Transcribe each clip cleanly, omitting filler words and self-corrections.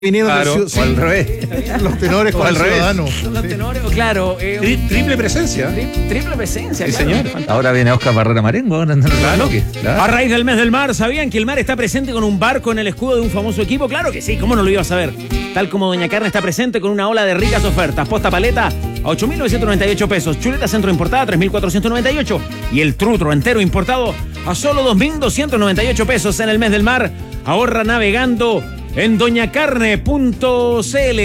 vinieron claro, sí, o al revés. Los tenores con el ciudadano. Los tenores, claro. Triple presencia. Triple presencia, Sí, claro. señor. Ahora viene Oscar Barrera Marengo. Claro. A raíz del mes del mar, ¿sabían que el mar está presente con un barco en el escudo de un famoso equipo? Claro que sí, ¿cómo no lo ibas a saber? Tal como Doña Carne está presente con una ola de ricas ofertas. Posta paleta a 8.998 pesos. Chuleta centro importada a 3.498. Y el trutro entero importado a solo 2.298 pesos en el mes del mar. Ahorra navegando en doñacarne.cl.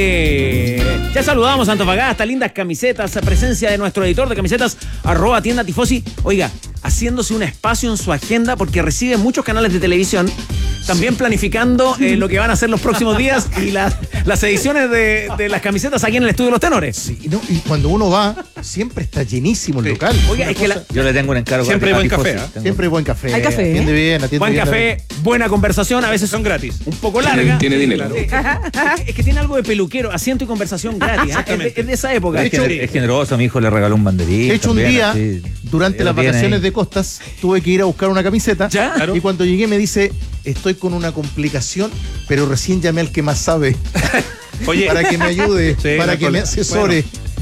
Ya saludamos a Antofagasta, lindas camisetas, presencia de nuestro editor de camisetas, @tiendatifosi. Oiga, haciéndose un espacio en su agenda porque recibe muchos canales de televisión, también planificando lo que van a hacer los próximos días y las ediciones de las camisetas aquí en el estudio de los tenores. Sí, y cuando uno va, siempre está llenísimo el local. Oiga, es que Yo le tengo un encargo. Siempre hay buen café, ¿eh? Siempre hay buen café. Hay café, Atiende bien, Buen café, buena conversación, a veces Son gratis. un poco larga. Tiene dinero. Es que tiene algo de peluquero, asiento y conversación gratis. Es de esa época. Es generoso, a mi hijo le regaló un banderín. De hecho, un también, día, así. durante las vacaciones de Costas, tuve que ir a buscar una camiseta. ¿Ya? Y cuando llegué me dice, estoy con una complicación, pero recién llamé al que más sabe. Oye, Para que me ayude, Sí, para no que me hay asesore.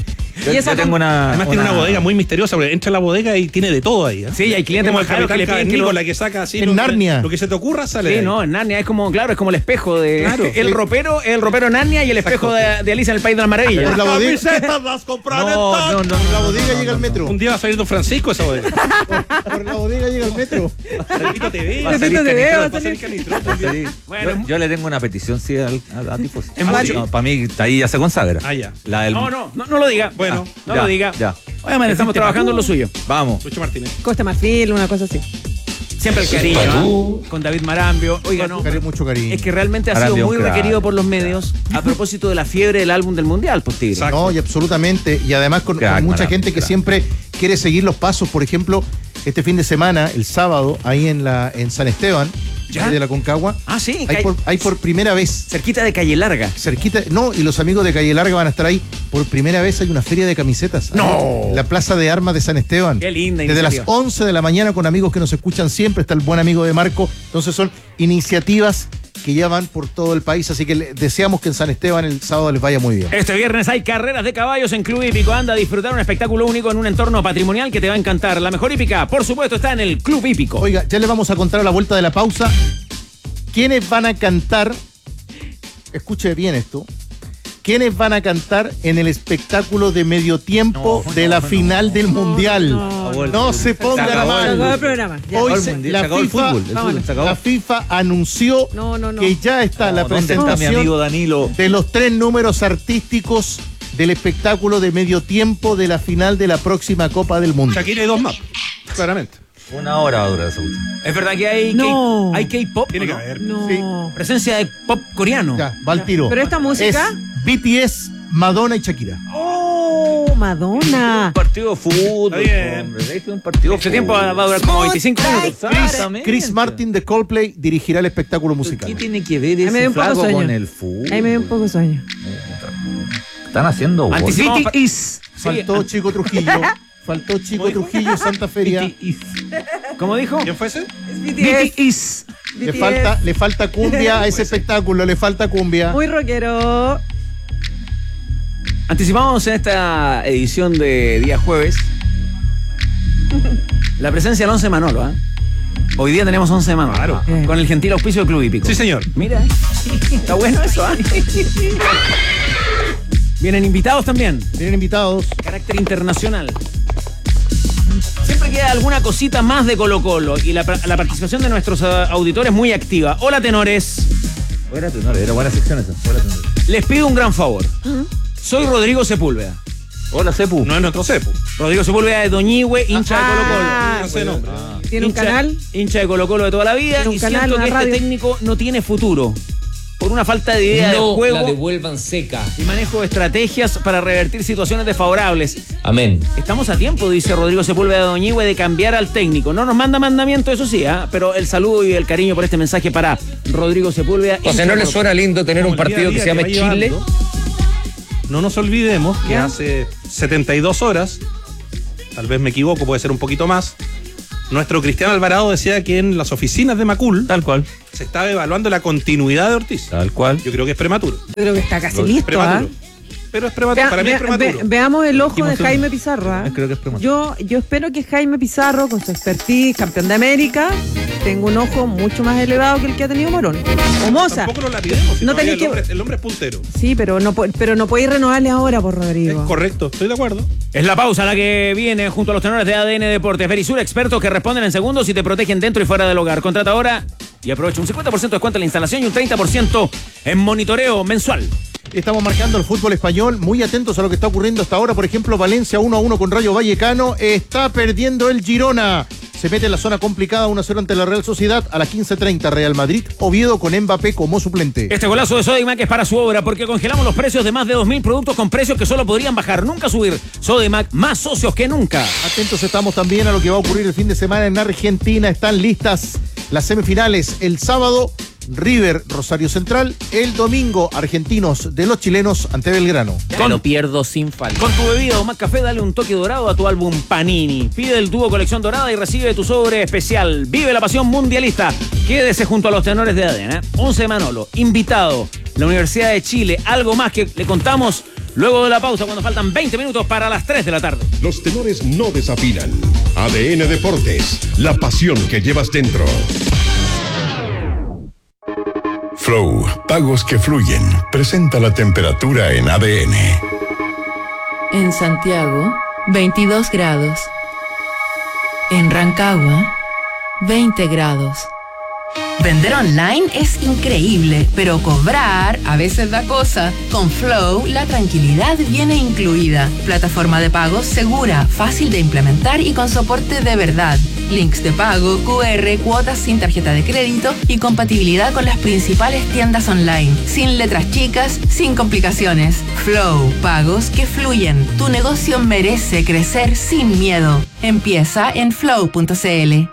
Yo tengo además tiene una bodega muy misteriosa porque entra a la bodega y tiene de todo ahí. ¿eh? Sí, hay clientes como más el caros que le capitán piden que lo... Cavernícola que saca así En Narnia. lo que se te ocurra sale de Sí, ahí. no, en Narnia es como, claro, es como el espejo de... Claro. el ropero Narnia y el espejo de Alicia en el País de las Maravillas. Por la bodega, Camisetas las compran en No, Tacto. por la bodega llega el metro. Un día va a salir Don Francisco esa bodega. Por la bodega llega el metro. Repito TV. Va a salir TV, Canitrot, va a salir. Sí. Bueno. Yo le tengo una petición, sí, a Tifosi. Es mucho. Para mí, ahí ya se consagra. Ah, ya. La del... No lo diga. Bueno, no ya, lo diga. Ya. Obviamente estamos trabajando en lo suyo. Vamos. Lucho Martínez. Costa Marfil, una cosa así. Siempre el cariño, ¿ah? Con David Marambio. Oiga, no. Mucho cariño. Es que realmente ha sido Marambio, muy un crack. requerido por los medios a propósito de la fiebre del álbum del Mundial, pues Tigre. Exacto. No, y absolutamente. Y además con Crack, mucha Marambio, gente que crack. siempre quiere seguir los pasos. Por ejemplo, este fin de semana, el sábado, ahí en San Esteban, ¿Ya? ahí de la Concagua, Ah, sí. hay por primera vez, Cerquita de Calle Larga. cerquita, no, y los amigos de Calle Larga van a estar ahí. Por primera vez hay una feria de camisetas. ¡No! En la Plaza de Armas de San Esteban. Qué linda Desde las iniciativa. 11 de la mañana con amigos que nos escuchan siempre. Está el buen amigo de Marco. Entonces son iniciativas que ya van por todo el país. Así que deseamos que en San Esteban el sábado les vaya muy bien. Este viernes hay carreras de caballos en Club Hípico. Anda a disfrutar un espectáculo único en un entorno patrimonial que te va a encantar. La mejor hípica, por supuesto, está en el Club Hípico. Oiga, ya les vamos a contar a la vuelta de la pausa quiénes van a cantar. Escuche bien esto. ¿Quiénes van a cantar en el espectáculo de medio tiempo de la final del Mundial? No se pongan a Se acabó el mal. programa. Ya. Hoy Se la acabó el FIFA, fútbol. El fútbol se acabó. la FIFA anunció No. que ya está la ¿Dónde está mi presentación amigo Danilo? de los 3 números artísticos del espectáculo de medio tiempo de la final de la próxima Copa del Mundo. Shakira y dos más. Claramente. Una hora va a durar esa última. Es verdad que hay No. hay K-pop. Tiene que ¿no? haber. No. Sí. Presencia de pop coreano. Ya, va al tiro. Pero esta música. Es BTS, Madonna y Shakira. ¡Oh, Madonna! Un partido de fútbol. Está bien. Hombre, este es un partido de Este fútbol. tiempo va a durar como 25 minutos. Exactamente. Chris Martin de Coldplay dirigirá el espectáculo musical. ¿Qué tiene que ver me dio ese un poco flaco sueño. con el fútbol? Ahí me dio un poco sueño. Están haciendo gol. Anticipamos pa- BTS. Faltó Chico Trujillo. Faltó Chico Trujillo, Santa Feria. ¿Cómo dijo? ¿Quién fue ese? Es BTS. Le falta cumbia a ese espectáculo, le falta cumbia. Muy rockero. Anticipamos en esta edición de día jueves la presencia del 11 Manolo. ¿Ah? Hoy día tenemos 11 Manolo. Claro. Con el gentil auspicio del Club Hípico. Sí, señor. Mira, está bueno eso. ¿Ah? Vienen invitados también. Tienen invitados. Carácter internacional. Siempre queda alguna cosita más de Colo Colo y la participación de nuestros auditores muy activa. Hola, tenores. Buena tenor, era buena sección esa. Buena tenor. Les pido un gran favor. Soy Rodrigo Sepúlveda. Hola, Cepu. No es nuestro cepo. Rodrigo Sepúlveda de Doñihue, hincha de Colo Colo. No sé nombre. Tiene un canal. Hincha de Colo Colo de toda la vida. Tiene un Y canal, siento una que este radio. técnico no tiene futuro. Por una falta de idea de No juego la devuelvan seca. y manejo de estrategias para revertir situaciones desfavorables. Amén. Estamos a tiempo, dice Rodrigo Sepúlveda de Doñihue, de cambiar al técnico. No nos manda mandamiento, eso sí, pero el saludo y el cariño por este mensaje para Rodrigo Sepúlveda. O sea, ¿no le suena lindo tener un partido que se llame Chile? No nos olvidemos que hace 72 horas, tal vez me equivoco, puede ser un poquito más, Nuestro Cristiano Alvarado decía que en las oficinas de Macul Tal cual. se estaba evaluando la continuidad de Ortiz. Tal cual. Yo creo que es prematuro. Yo creo que está casi Es listo, prematuro. Pero es prematuro. Para mí es prematuro. Veamos el ojo de Dijimos Jaime Pizarro. Creo que es prematuro. Yo espero que Jaime Pizarro, con su expertise, campeón de América, tenga un ojo mucho más elevado que el que ha tenido Morón. O Moza. Tampoco nos la pidemos. No tenés el hombre es puntero. Sí, pero no podéis renovarle ahora, por Rodrigo. Es correcto, estoy de acuerdo. Es la pausa la que viene junto a los tenores de ADN Deportes. Verisur, expertos que responden en segundos y te protegen dentro y fuera del hogar. Contrata ahora y aprovecha un 50% de descuento en la instalación y un 30% en monitoreo mensual. Estamos marcando el fútbol español, muy atentos a lo que está ocurriendo hasta ahora. Por ejemplo, Valencia 1-1 con Rayo Vallecano, está perdiendo el Girona. Se mete en la zona complicada, 1-0 ante la Real Sociedad. A las 15:30 Real Madrid, Oviedo con Mbappé como suplente. Este golazo de Sodimac es para su obra porque congelamos los precios de más de 2.000 productos con precios que solo podrían bajar, nunca subir. Sodimac, más socios que nunca. Atentos estamos también a lo que va a ocurrir el fin de semana en Argentina. Están listas las semifinales el sábado. River, Rosario Central. El domingo, Argentinos de los chilenos ante Belgrano. Lo pierdo sin falta. Con tu bebida o más café, dale un toque dorado a tu álbum Panini. Pide el dúo colección dorada y recibe tu sobre especial. Vive la pasión mundialista. Quédese junto a los tenores de ADN. 11 Manolo, invitado, la Universidad de Chile. Algo más que le contamos luego de la pausa, cuando faltan 20 minutos para las 3 de la tarde. Los tenores no desafinan. ADN Deportes, la pasión que llevas dentro. Flow, pagos que fluyen. Presenta la temperatura en ADN. En Santiago, 22 grados. En Rancagua, 20 grados. Vender online es increíble, pero cobrar a veces da cosa. Con Flow, la tranquilidad viene incluida. Plataforma de pagos segura, fácil de implementar y con soporte de verdad. Links de pago, QR, cuotas sin tarjeta de crédito y compatibilidad con las principales tiendas online. Sin letras chicas, sin complicaciones. Flow, pagos que fluyen. Tu negocio merece crecer sin miedo. Empieza en flow.cl.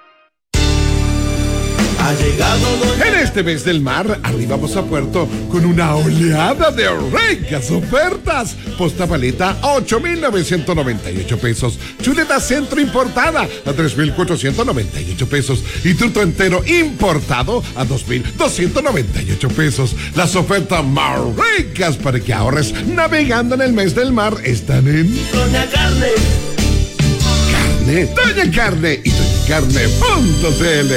En este mes del mar, arribamos a puerto con una oleada de ricas ofertas. Posta paleta a 8,998 pesos. Chuleta centro importada a 3,498 pesos. Y truto entero importado a 2,298 pesos. Las ofertas más ricas para que ahorres navegando en el mes del mar están en Doña Carne. Doña Carne y doñacarne.cl.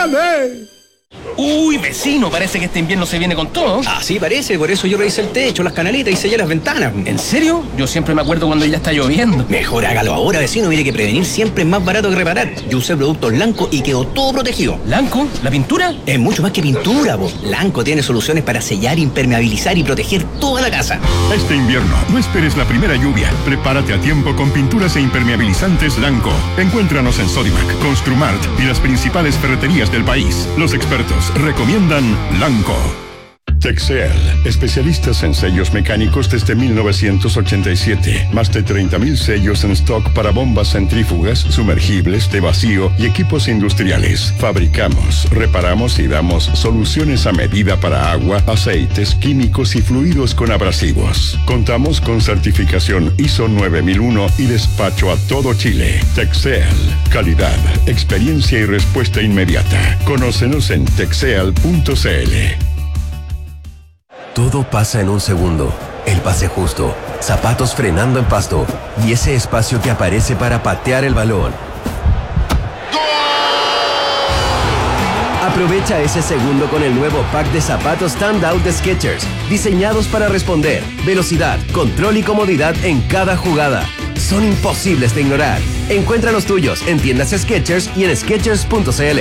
Uy, vecino, parece que este invierno se viene con todo. Así parece, por eso yo revisé el techo, las canaletas y sellé las ventanas. ¿En serio? Yo siempre me acuerdo cuando ya está lloviendo. Mejor hágalo ahora, vecino. Mire que prevenir siempre es más barato que reparar. Yo usé productos Lanco y quedó todo protegido. ¿Lanco? ¿La pintura? Es mucho más que pintura, vos. Lanco tiene soluciones para sellar, impermeabilizar y proteger toda la casa. Este invierno, no esperes la primera lluvia. Prepárate a tiempo con pinturas e impermeabilizantes Lanco. Encuéntranos en Sodimac, Construmart y las principales ferreterías del país. Los expertos recomiendan Lanco. Texel, especialistas en sellos mecánicos desde 1987. Más de 30,000 sellos en stock para bombas centrífugas, sumergibles, de vacío y equipos industriales. Fabricamos, reparamos y damos soluciones a medida para agua, aceites, químicos y fluidos con abrasivos. Contamos con certificación ISO 9001 y despacho a todo Chile. Texel, calidad, experiencia y respuesta inmediata. Conócenos en texel.cl. Todo pasa en un segundo. El pase justo, zapatos frenando en pasto y ese espacio que aparece para patear el balón. Aprovecha ese segundo con el nuevo pack de zapatos Standout de Skechers, diseñados para responder, velocidad, control y comodidad en cada jugada. Son imposibles de ignorar. Encuentra los tuyos en tiendas Skechers y en Skechers.cl.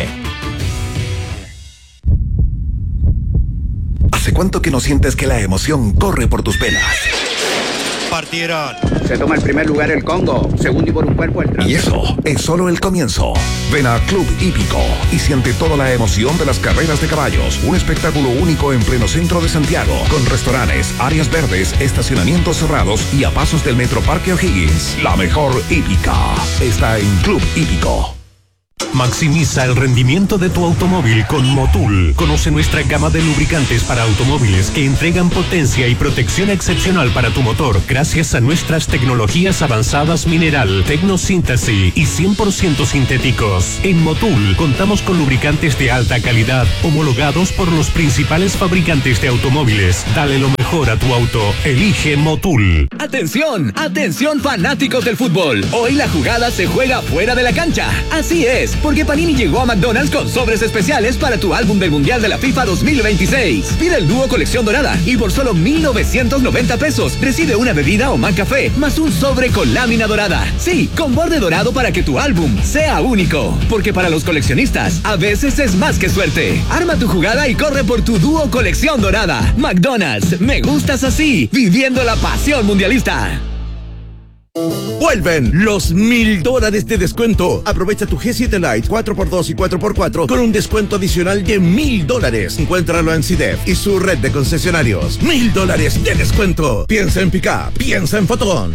¿Hace cuánto que no sientes que la emoción corre por tus venas? Partieron. Se toma el primer lugar el Congo, segundo y por un cuerpo el trans. Y eso es solo el comienzo. Ven a Club Hípico y siente toda la emoción de las carreras de caballos. Un espectáculo único en pleno centro de Santiago, con restaurantes, áreas verdes, estacionamientos cerrados y a pasos del Metro Parque O'Higgins. La mejor hípica está en Club Hípico. Maximiza el rendimiento de tu automóvil con Motul. Conoce nuestra gama de lubricantes para automóviles que entregan potencia y protección excepcional para tu motor gracias a nuestras tecnologías avanzadas mineral, tecnosíntesis y 100% sintéticos. En Motul contamos con lubricantes de alta calidad homologados por los principales fabricantes de automóviles. Dale lo mejor a tu auto. Elige Motul. ¡Atención! ¡Atención, fanáticos del fútbol! Hoy la jugada se juega fuera de la cancha. Así es, porque Panini llegó a McDonald's con sobres especiales para tu álbum del Mundial de la FIFA 2026. Pide el dúo colección dorada y por solo 1,990 pesos recibe una bebida o McCafé más un sobre con lámina dorada. Sí, con borde dorado para que tu álbum sea único. Porque para los coleccionistas, a veces es más que suerte. Arma tu jugada y corre por tu dúo colección dorada. McDonald's, me gustas así, viviendo la pasión mundialista. Vuelven los $1,000 de descuento. Aprovecha tu G7 Lite 4x2 y 4x4 con un descuento adicional de $1,000. Encuéntralo en CIDEF y su red de concesionarios. $1,000 de descuento. Piensa en Pickup, piensa en Fotón.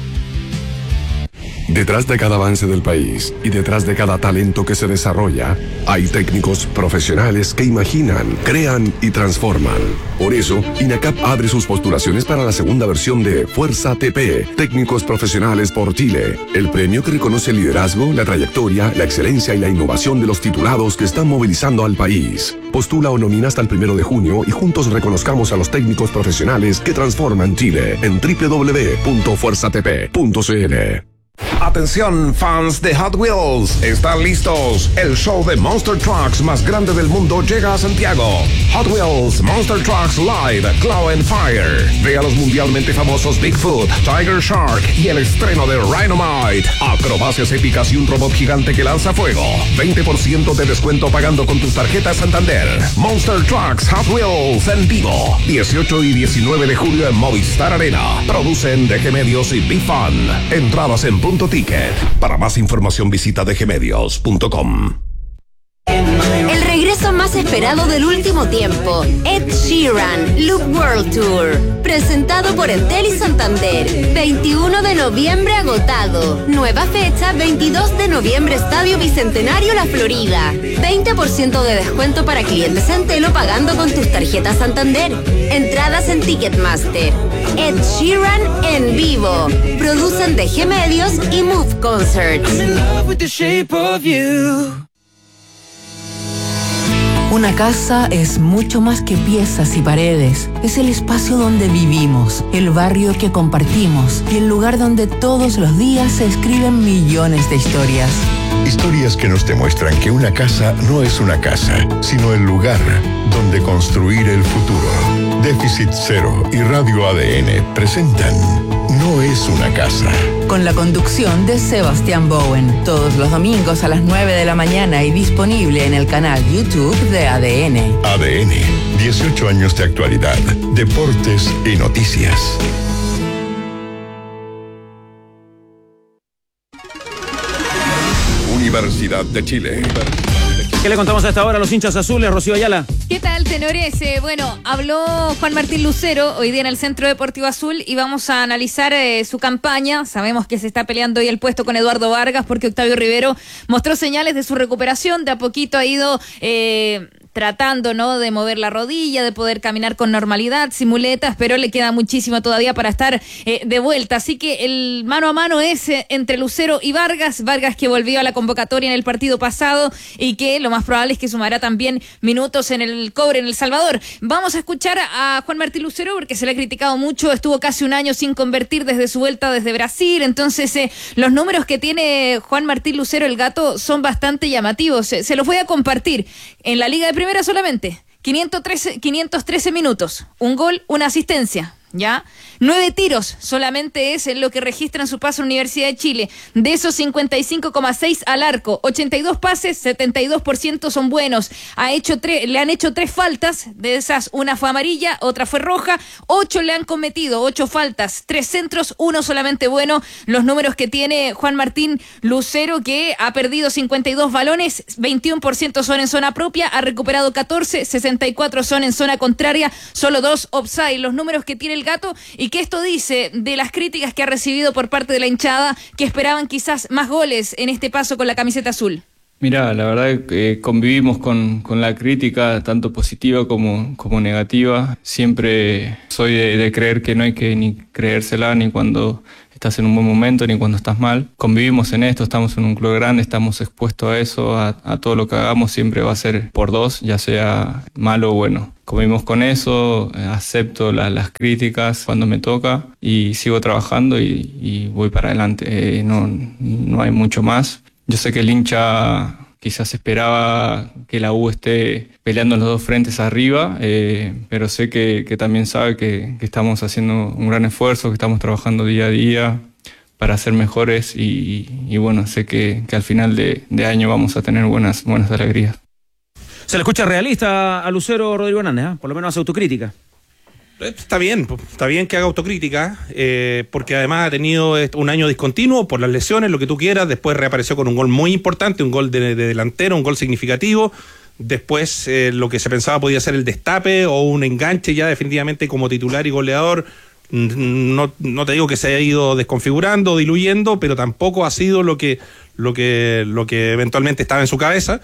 Detrás de cada avance del país y detrás de cada talento que se desarrolla, hay técnicos profesionales que imaginan, crean y transforman. Por eso, INACAP abre sus postulaciones para la segunda versión de Fuerza TP, Técnicos Profesionales por Chile, el premio que reconoce el liderazgo, la trayectoria, la excelencia y la innovación de los titulados que están movilizando al país. Postula o nomina hasta el 1 de junio y juntos reconozcamos a los técnicos profesionales que transforman Chile en www.fuerzatp.cl. Atención, fans de Hot Wheels, ¿están listos? El show de Monster Trucks más grande del mundo llega a Santiago. Hot Wheels Monster Trucks Live Claw and Fire. Ve a los mundialmente famosos Bigfoot, Tiger Shark y el estreno de Rhinomite. Acrobacias épicas y un robot gigante que lanza fuego. 20% de descuento pagando con tus tarjetas Santander. Monster Trucks Hot Wheels en vivo. 18 y 19 de julio en Movistar Arena. Producen DG Medios y Big Fun. Entradas en Punto Ticket. Para más información visita dgmedios.com. El regreso más esperado del último tiempo, Ed Sheeran, Loop World Tour, presentado por Entel y Santander, 21 de noviembre agotado, nueva fecha 22 de noviembre Estadio Bicentenario La Florida, 20% de descuento para clientes Entelo pagando con tus tarjetas Santander, entradas en Ticketmaster. Ed Sheeran en vivo, producen DG Medios y Move Concerts. Una casa es mucho más que piezas y paredes. Es el espacio donde vivimos, el barrio que compartimos y el lugar donde todos los días se escriben millones de historias. Historias que nos demuestran que una casa no es una casa, sino el lugar donde construir el futuro. Déficit Cero y Radio ADN presentan No es una casa. Con la conducción de Sebastián Bowen, todos los domingos a las 9 de la mañana y disponible en el canal YouTube de ADN. ADN, 18 años de actualidad, deportes y noticias. Universidad de Chile. ¿Qué le contamos a esta hora a los hinchas azules, Rocío Ayala? ¿Qué tal, tenores? Bueno, habló Juan Martín Lucero hoy día en el Centro Deportivo Azul y vamos a analizar su campaña. Sabemos que se está peleando hoy el puesto con Eduardo Vargas porque Octavio Rivero mostró señales de su recuperación. De a poquito ha ido tratando, ¿no?, de mover la rodilla, de poder caminar con normalidad, sin muletas, pero le queda muchísimo todavía para estar de vuelta. Así que el mano a mano es entre Lucero y Vargas. Vargas que volvió a la convocatoria en el partido pasado y que lo más probable es que sumará también minutos en el Cobre en El Salvador. Vamos a escuchar a Juan Martín Lucero porque se le ha criticado mucho. Estuvo casi un año sin convertir desde su vuelta desde Brasil. Entonces, los números que tiene Juan Martín Lucero, el gato, son bastante llamativos. Se los voy a compartir. En la Liga de Primera solamente 513 minutos, un gol, una asistencia, ¿ya? 9 tiros solamente es lo que registra en su paso a la Universidad de Chile. De esos 55,6 al arco, 82 pases, 72% son buenos. Le han hecho 3 faltas, de esas una fue amarilla, otra fue roja. 8 le han cometido, 8 faltas, 3 centros, 1 solamente bueno. Los números que tiene Juan Martín Lucero, que ha perdido 52 balones, 21% son en zona propia, ha recuperado 14, 64 son en zona contraria, solo 2 offside. Los números que tiene el gato, y que esto dice de las críticas que ha recibido por parte de la hinchada, que esperaban quizás más goles en este paso con la camiseta azul. Mira, la verdad que convivimos con la crítica, tanto positiva como negativa. Siempre soy de creer que no hay que ni creérsela ni cuando estás en un buen momento ni cuando estás mal. Convivimos en esto, estamos en un club grande, estamos expuestos a eso, a todo lo que hagamos siempre va a ser por dos, ya sea malo o bueno. Convivimos con eso, acepto las críticas cuando me toca y sigo trabajando y voy para adelante. No hay mucho más. Yo sé que el hincha quizás esperaba que la U esté peleando en los dos frentes arriba, pero sé que también sabe que estamos haciendo un gran esfuerzo, que estamos trabajando día a día para ser mejores y bueno, sé que al final de año vamos a tener buenas alegrías. Se le escucha realista a Lucero Rodrigo Hernández, ¿eh? Por lo menos hace autocrítica. Está bien que haga autocrítica, porque además ha tenido un año discontinuo por las lesiones, lo que tú quieras. Después reapareció con un gol muy importante, un gol de delantero, un gol significativo. Después lo que se pensaba podía ser el destape o un enganche ya definitivamente como titular y goleador. No te digo que se haya ido desconfigurando, diluyendo, pero tampoco ha sido lo que eventualmente estaba en su cabeza.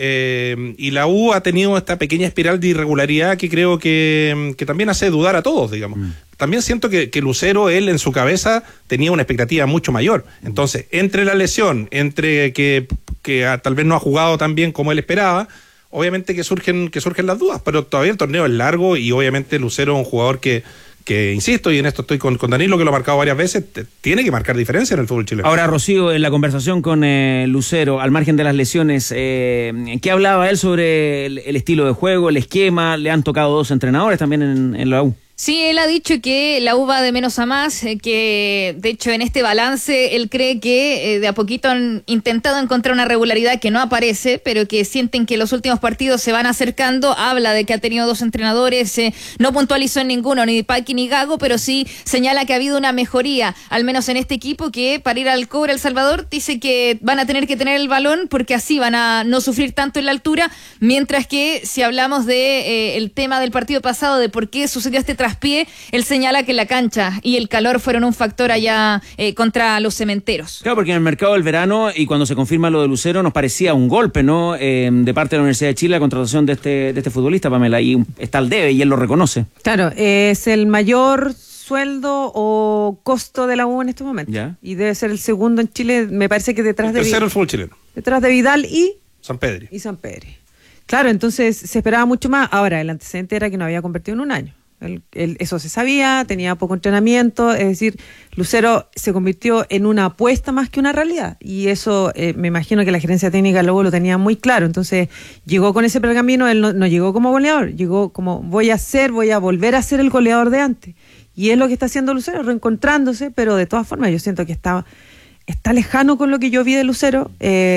Y la U ha tenido esta pequeña espiral de irregularidad que creo que también hace dudar a todos, digamos. También siento que Lucero, él en su cabeza tenía una expectativa mucho mayor. Entonces, entre la lesión, entre que tal vez no ha jugado tan bien como él esperaba, obviamente que surgen las dudas, pero todavía el torneo es largo y obviamente Lucero es un jugador que insisto, y en esto estoy con Danilo, que lo ha marcado varias veces, tiene que marcar diferencia en el fútbol chileno. Ahora, Rocío, en la conversación con Lucero, al margen de las lesiones, ¿qué hablaba él sobre el estilo de juego, el esquema? Le han tocado dos entrenadores también en la U. Sí, él ha dicho que la U va de menos a más, que de hecho en este balance él cree que de a poquito han intentado encontrar una regularidad que no aparece, pero que sienten que los últimos partidos se van acercando. Habla de que ha tenido dos entrenadores, no puntualizó en ninguno, ni Paqui ni Gago, pero sí señala que ha habido una mejoría, al menos en este equipo, que para ir al Cobre El Salvador dice que van a tener que tener el balón porque así van a no sufrir tanto en la altura, mientras que si hablamos de el tema del partido pasado, de por qué sucedió este traspié, él señala que la cancha y el calor fueron un factor allá contra los Cementeros. Claro, porque en el mercado del verano y cuando se confirma lo de Lucero nos parecía un golpe, ¿no? De parte de la Universidad de Chile la contratación de este futbolista, Pamela, y está al debe y él lo reconoce. Claro, es el mayor sueldo o costo de la U en este momento. ¿Ya? Y debe ser el segundo en Chile, me parece que detrás de tercero el fútbol chileno. Detrás de Vidal y San Pedri. Claro, entonces se esperaba mucho más. Ahora, el antecedente era que no había convertido en un año. Eso se sabía, tenía poco entrenamiento, es decir, Lucero se convirtió en una apuesta más que una realidad, y eso me imagino que la gerencia técnica luego lo tenía muy claro. Entonces llegó con ese pergamino, él no llegó como goleador, llegó como voy a volver a ser el goleador de antes, y es lo que está haciendo Lucero, reencontrándose, pero de todas formas yo siento que está lejano con lo que yo vi de Lucero.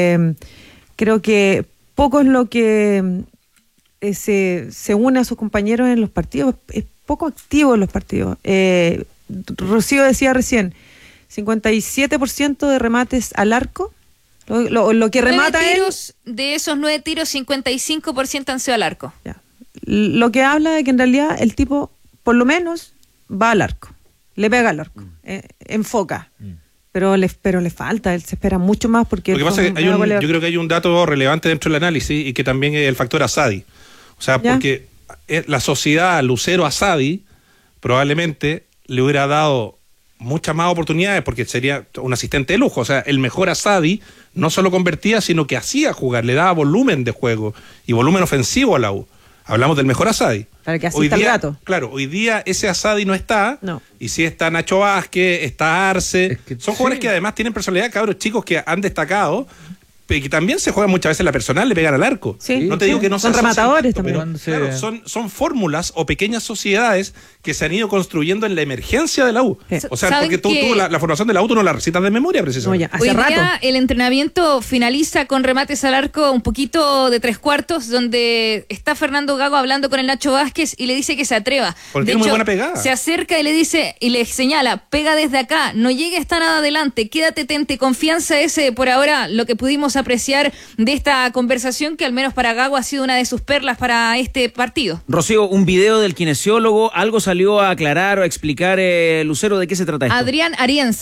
Creo que poco es lo que se une a sus compañeros en los partidos, es poco activo en los partidos. Rocío decía recién, 57% de remates al arco, lo que remata tiros, de esos 9 tiros, 55% han sido al arco. Ya. Lo que habla de que en realidad el tipo, por lo menos, va al arco, le pega al arco, enfoca. Pero le falta, él se espera mucho más porque... Lo que pasa es que yo creo que hay un dato relevante dentro del análisis y que también es el factor Asadi. O sea, porque la sociedad Lucero Asadi probablemente le hubiera dado muchas más oportunidades porque sería un asistente de lujo. O sea, el mejor Asadi no solo convertía, sino que hacía jugar, le daba volumen de juego y volumen ofensivo a la U. Hablamos del mejor Asadi. Para que asista el gato. Claro, hoy día ese Asadi no está. No. Y sí está Nacho Vázquez, está Arce. Son jugadores que además tienen personalidad, cabros chicos que han destacado, que también se juegan muchas veces la personal, le pegan al arco. Sí, no te digo que no son rematadores también. Claro, son fórmulas o pequeñas sociedades que se han ido construyendo en la emergencia de la U. O sea, porque tú la formación de la U tú no la recitas de memoria precisamente. Hoy día el entrenamiento finaliza con remates al arco un poquito de 3/4, donde está Fernando Gago hablando con el Nacho Vázquez y le dice que se atreva. Porque tiene muy buena pegada. Se acerca y le dice, y le señala, pega desde acá, no llegues tan adelante, quédate, tente confianza. Ese por ahora lo que pudimos apreciar de esta conversación, que al menos para Gago ha sido una de sus perlas para este partido. Rocío, un video del kinesiólogo, algo salió a aclarar o a explicar Lucero, ¿de qué se trata esto? Adrián Arienza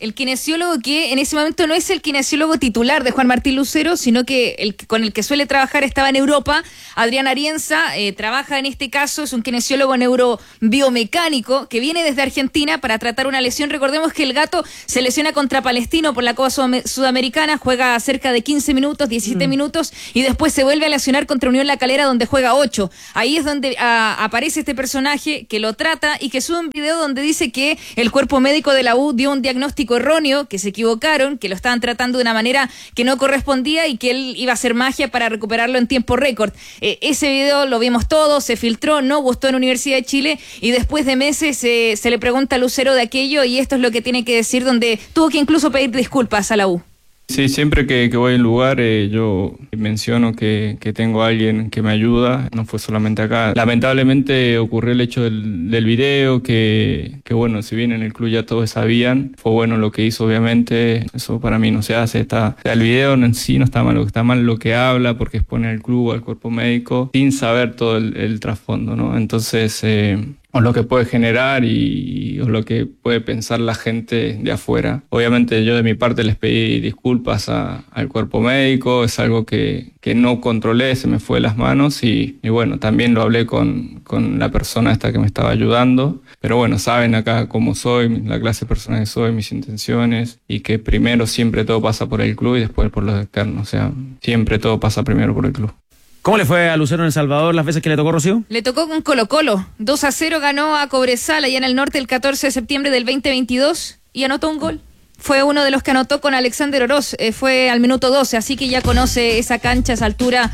el kinesiólogo que en ese momento no es el kinesiólogo titular de Juan Martín Lucero, sino que con el que suele trabajar estaba en Europa. Adrián Arienza trabaja en este caso, es un kinesiólogo neurobiomecánico que viene desde Argentina para tratar una lesión. Recordemos que el Gato se lesiona contra Palestino por la Copa Sudamericana, juega cerca de 15 minutos, 17 minutos, y después se vuelve a lesionar contra Unión La Calera, donde juega 8. Ahí es donde aparece este personaje que lo trata y que sube un video donde dice que el cuerpo médico de la U dio un diagnóstico erróneo, que se equivocaron, que lo estaban tratando de una manera que no correspondía y que él iba a hacer magia para recuperarlo en tiempo récord. Ese video lo vimos todos, se filtró, no gustó en Universidad de Chile, y después de meses se le pregunta a Lucero de aquello, y esto es lo que tiene que decir, donde tuvo que incluso pedir disculpas a la U. Sí, siempre que voy a un lugar yo menciono que tengo a alguien que me ayuda, no fue solamente acá. Lamentablemente ocurrió el hecho del video, que bueno, si bien en el club ya todos sabían, fue bueno lo que hizo, obviamente, eso para mí no se hace. El video en sí no está mal, lo que está mal lo que habla, porque expone al club, al cuerpo médico, sin saber todo el trasfondo, ¿no? Entonces, o lo que puede generar o lo que puede pensar la gente de afuera. Obviamente yo de mi parte les pedí disculpas al cuerpo médico, es algo que no controlé, se me fue de las manos y bueno, también lo hablé con la persona esta que me estaba ayudando, pero bueno, saben acá cómo soy, la clase de persona que soy, mis intenciones, y que primero siempre todo pasa por el club y después por los externos, o sea, siempre todo pasa primero por el club. ¿Cómo le fue a Lucero en El Salvador las veces que le tocó, Rocío? Le tocó con Colo-Colo. 2-0 ganó a Cobresal allá en el norte el 14 de septiembre del 2022 y anotó un gol. Fue uno de los que anotó con Alexander Oroz, fue al minuto 12, así que ya conoce esa cancha, esa altura,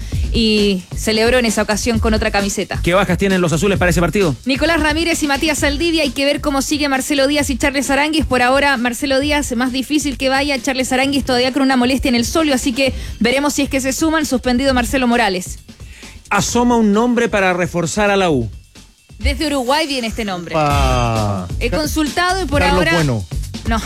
y celebró en esa ocasión con otra camiseta. ¿Qué bajas tienen los azules para ese partido? Nicolás Ramírez y Matías Saldivia, hay que ver cómo sigue Marcelo Díaz y Charles Aránguiz. Por ahora, Marcelo Díaz, más difícil que vaya, Charles Aránguiz todavía con una molestia en el solio, así que veremos si es que se suman, suspendido Marcelo Morales. Asoma un nombre para reforzar a la U. Desde Uruguay viene este nombre. He consultado y por Carlos ahora... Bueno. No.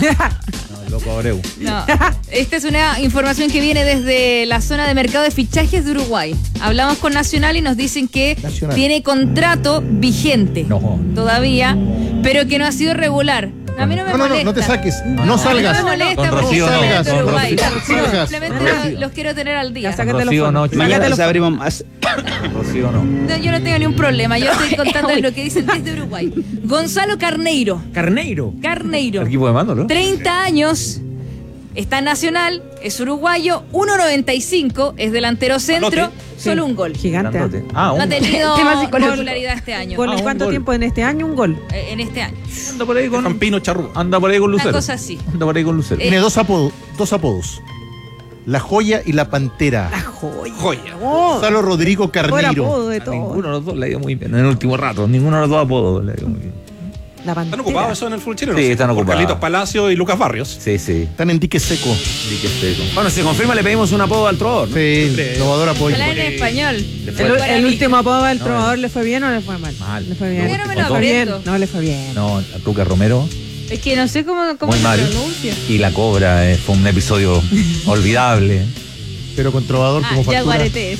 Loco Abreu. No. Esta es una información que viene desde la zona de mercado de fichajes de Uruguay. Hablamos con Nacional y nos dicen que tiene contrato vigente todavía, pero que no ha sido regular. A mí no me molesta. No te saques, no salgas. No me molesta con porque Rocío, salgas de Uruguay. Salgas. Simplemente los quiero tener al día. Rocío no. Mañana abrimos más. Rocío no. No, yo no tengo ni un problema. Yo estoy contando lo que dicen desde Uruguay. Gonzalo Carneiro. Carneiro. El equipo de mando, ¿no? 30 años. Está en Nacional, es uruguayo, 1.95, es delantero centro, solo un gol. Gigante. No ha tenido regularidad este año. ¿Gol en cuánto tiempo en este año? Un gol. En este año. Anda por ahí con Campino Charrúa. Anda por ahí con Lucero. Una cosa así. Anda por ahí con Lucero. Tiene dos apodos. La Joya y la Pantera. La Joya. Gonzalo Rodrigo Carneiro. Ninguno de los dos le ha ido muy bien en el último rato. Ninguno de los dos apodos le ha ido muy bien. La Pantera. ¿Están ocupados eso en el fútbol chileno? Sí, están ocupados. Carlitos Palacio y Lucas Barrios. Sí. Están en dique seco. Dique seco. Bueno, si se confirma, le pedimos un apodo al trovador, ¿no? Sí, Trovador apoyo. Ojalá en español. El último apodo del trovador, ¿le fue bien o le fue mal? Mal. Le fue bien. Yo no me lo aprendo. No, le fue bien. No, a Tuca Romero. Es que no sé cómo Muy se mal. pronuncia. Y la Cobra fue un episodio olvidable. Pero con Trovador como factura. Yaguareté.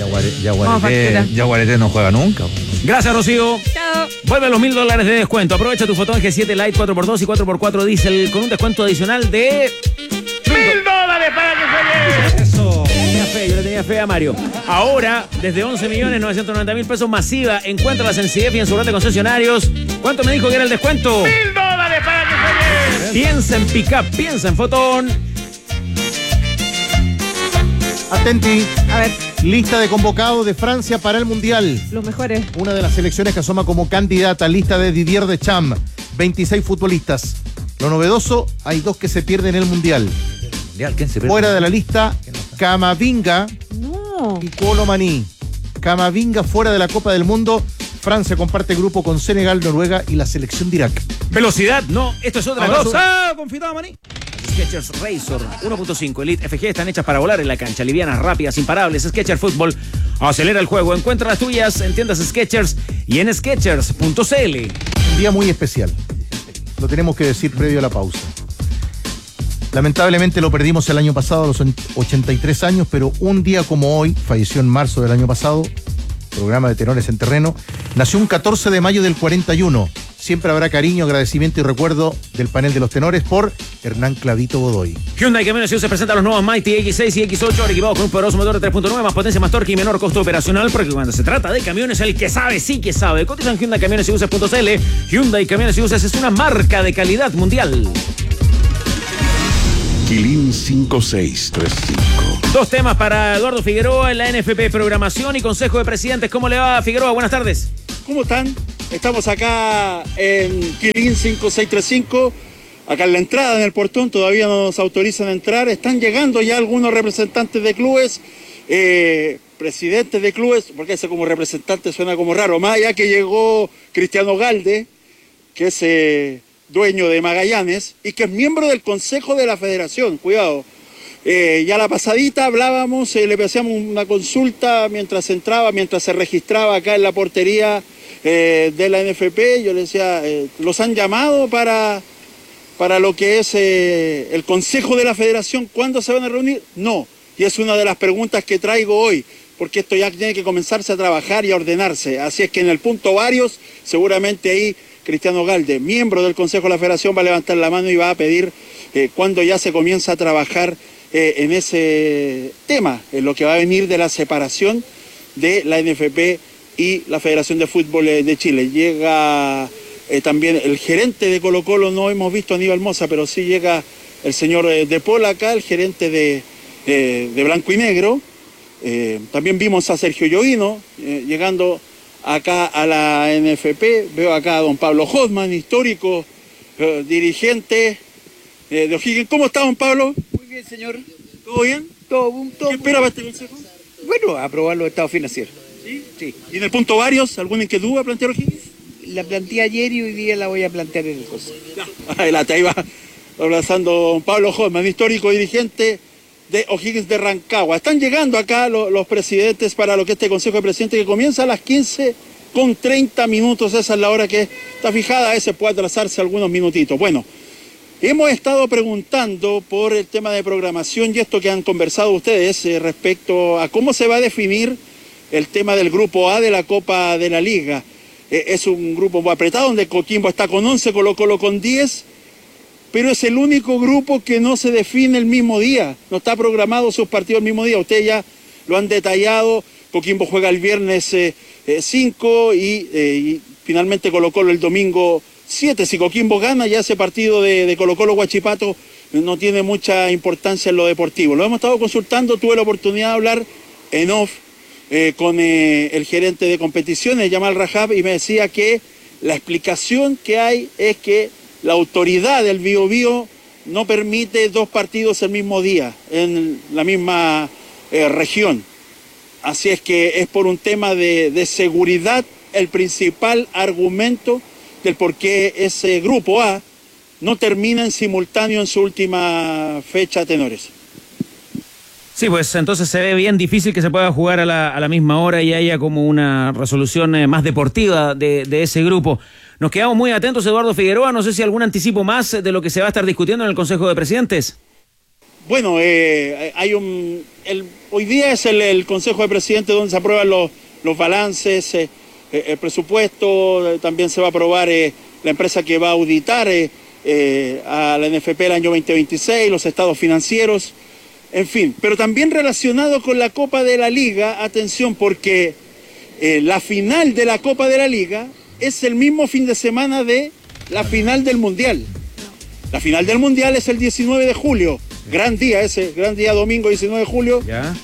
Yaguareté no juega nunca. Gracias, Rocío. Chao. Vuelve los $1,000 de descuento. Aprovecha tu Fotón G7 Lite 4x2 y 4x4 Diesel con un descuento adicional de $1,000 para que se Eso. Yo le tenía fe a Mario. Ahora, desde 11.990.000 pesos masiva, encuéntralas en CIEF y en su red de concesionarios. ¿Cuánto me dijo que era el descuento? $1,000 para que se Piensa en Pickup, piensa en Fotón. Atenti. A ver, Lista de convocados de Francia para el Mundial. los mejores. Una de las selecciones que asoma como candidata. Lista de Didier Deschamps. 26 futbolistas. Lo novedoso, hay 2 que se pierden en el Mundial. ¿Quién se pierde? Fuera de la lista, Camavinga No. y Kolo Maní. Camavinga fuera de la Copa del Mundo. Francia comparte grupo con Senegal, Noruega y la selección de Irak. Velocidad, no, esto es otra Ahora cosa. Confitado, Maní. Skechers Razor 1.5 Elite FG están hechas para volar en la cancha, livianas, rápidas, imparables. Skechers Fútbol acelera el juego. Encuentra las tuyas en tiendas Skechers y en Skechers.cl. Un día muy especial. Lo tenemos que decir previo a la pausa. Lamentablemente lo perdimos el año pasado a los 83 años, pero un día como hoy, falleció en marzo del año pasado, programa de Tenores en Terreno, nació un 14 de mayo del 41, siempre habrá cariño, agradecimiento y recuerdo del panel de los tenores por Hernán Clavito Godoy. Hyundai Camiones se presenta los nuevos Mighty X6 y X8, ahora equipados con un poderoso motor de 3.9, más potencia, más torque y menor costo operacional, porque cuando se trata de camiones, el que sabe, sí que sabe. Cotizan Hyundai Camiones y Buses.cl. Hyundai Camiones y Buses es una marca de calidad mundial. Quilín 5635. Dos temas para Eduardo Figueroa en la NFP, programación y consejo de presidentes. ¿Cómo le va, Figueroa? Buenas tardes. ¿Cómo están? Estamos acá en Quilín 5635, acá en la entrada, en el portón, todavía no nos autorizan a entrar. Están llegando ya algunos representantes de clubes, presidentes de clubes, porque ese como representante suena como raro. Más allá que llegó Cristiano Galde, que es dueño de Magallanes y que es miembro del Consejo de la Federación, cuidado. Ya la pasadita hablábamos, le hacíamos una consulta mientras entraba, mientras se registraba acá en la portería de la NFP. Yo le decía, ¿los han llamado para lo que es el Consejo de la Federación? ¿Cuándo se van a reunir? No, y es una de las preguntas que traigo hoy, porque esto ya tiene que comenzarse a trabajar y a ordenarse. Así es que en el punto varios, seguramente ahí Cristiano Galde, miembro del Consejo de la Federación, va a levantar la mano y va a pedir cuándo ya se comienza a trabajar en ese tema, en lo que va a venir de la separación de la NFP y la Federación de Fútbol de Chile. Llega también el gerente de Colo-Colo, no hemos visto a Aníbal Mosa, pero sí llega el señor De Paul acá, el gerente de Blanco y Negro. También vimos a Sergio Llovino llegando acá a la NFP. Veo acá a don Pablo Hoffman, histórico dirigente de O'Higgins. ¿Cómo está, don Pablo? Muy bien, señor. ¿Todo bien? Todo. ¿Qué espera para este consejo? Bueno, aprobar los estados financieros. ¿Sí? Sí. ¿Y en el punto varios, alguna inquietud a plantear O'Higgins? La planteé ayer y hoy día la voy a plantear en el consejo. Adelante, ahí va abrazando don Pablo Hoffman, histórico dirigente de O'Higgins de Rancagua. Están llegando acá los presidentes para lo que este Consejo de Presidentes, que comienza a las 15:30. Esa es la hora que está fijada, a veces puede atrasarse algunos minutitos. Bueno, hemos estado preguntando por el tema de programación y esto que han conversado ustedes respecto a cómo se va a definir el tema del grupo A de la Copa de la Liga. Es un grupo muy apretado donde Coquimbo está con 11, Colo-Colo con 10, pero es el único grupo que no se define el mismo día. No está programado sus partidos el mismo día. Ustedes ya lo han detallado. Coquimbo juega el viernes 5 y finalmente Colo-Colo el domingo 7. Si Coquimbo gana, ya ese partido de Colo-Colo Huachipato no tiene mucha importancia en lo deportivo. Lo hemos estado consultando, tuve la oportunidad de hablar en off con el gerente de competiciones, Yamal Rajab, y me decía que la explicación que hay es que la autoridad del Biobío no permite dos partidos el mismo día en la misma región. Así es que es por un tema de seguridad el principal argumento del por qué ese grupo A no termina en simultáneo en su última fecha, tenores. Sí, pues entonces se ve bien difícil que se pueda jugar a la misma hora y haya como una resolución más deportiva de ese grupo. Nos quedamos muy atentos, Eduardo Figueroa. No sé si algún anticipo más de lo que se va a estar discutiendo en el Consejo de Presidentes. Bueno, hay hoy día es el Consejo de Presidentes donde se aprueban los balances, el presupuesto. También se va a aprobar la empresa que va a auditar a la NFP el año 2026, los estados financieros, en fin. Pero también relacionado con la Copa de la Liga, atención, porque la final de la Copa de la Liga es el mismo fin de semana de la final del Mundial. La final del Mundial es el 19 de julio. Gran día ese, gran día domingo 19 de julio. Ya.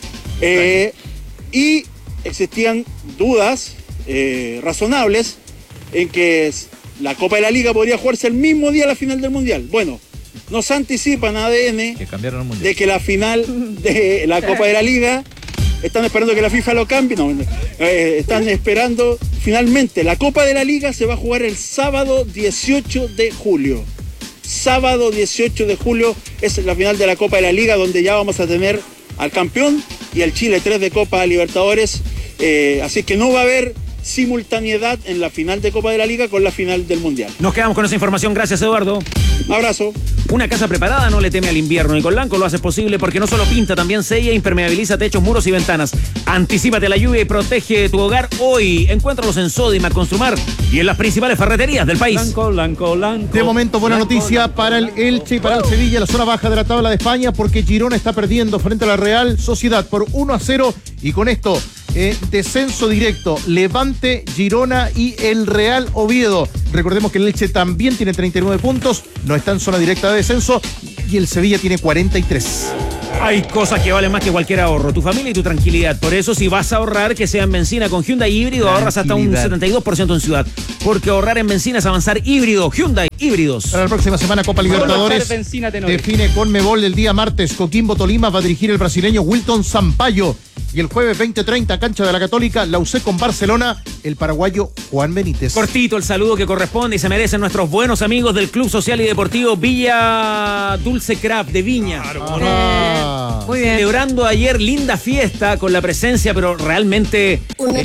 Y existían dudas razonables en que la Copa de la Liga podría jugarse el mismo día de la final del Mundial. Bueno, nos anticipan a ADN de que la final de la Copa de la Liga, están esperando que la FIFA lo cambie, están esperando, finalmente, la Copa de la Liga se va a jugar el sábado 18 de julio. Sábado 18 de julio es la final de la Copa de la Liga, donde ya vamos a tener al campeón y al Chile 3 de Copa Libertadores. Así que no va a haber simultaneidad en la final de Copa de la Liga con la final del Mundial. Nos quedamos con esa información. Gracias, Eduardo. Abrazo. Una casa preparada no le teme al invierno y con Lanco lo hace posible porque no solo pinta, también sella e impermeabiliza techos, muros y ventanas. Anticípate a la lluvia y protege tu hogar hoy. Encuéntralos en Sodimac, Construmar y en las principales ferreterías del país. Lanco. De momento, buena noticia para el Elche y para el Sevilla, la zona baja de la tabla de España, porque Girona está perdiendo frente a la Real Sociedad por 1-0 y con esto descenso directo, Levante, Girona y el Real Oviedo. Recordemos que el Elche también tiene 39 puntos, no está en zona directa de descenso y el Sevilla tiene 43. Hay cosas que valen más que cualquier ahorro, tu familia y tu tranquilidad. Por eso, si vas a ahorrar, que sea en benzina con Hyundai híbrido, ahorras hasta un 72% en ciudad. Porque ahorrar en benzina es avanzar híbrido. Hyundai híbridos. Para la próxima semana, Copa Libertadores define Conmebol el día martes. Coquimbo Tolima va a dirigir el brasileño Wilton Sampaio. Y el jueves 20:30, cancha de la Católica, la UC con Barcelona, el paraguayo Juan Benítez. Cortito el saludo que corresponde y se merecen nuestros buenos amigos del Club Social y Deportivo Villa Dulce Craft de Viña. Muy bien. Celebrando ayer linda fiesta con la presencia, pero realmente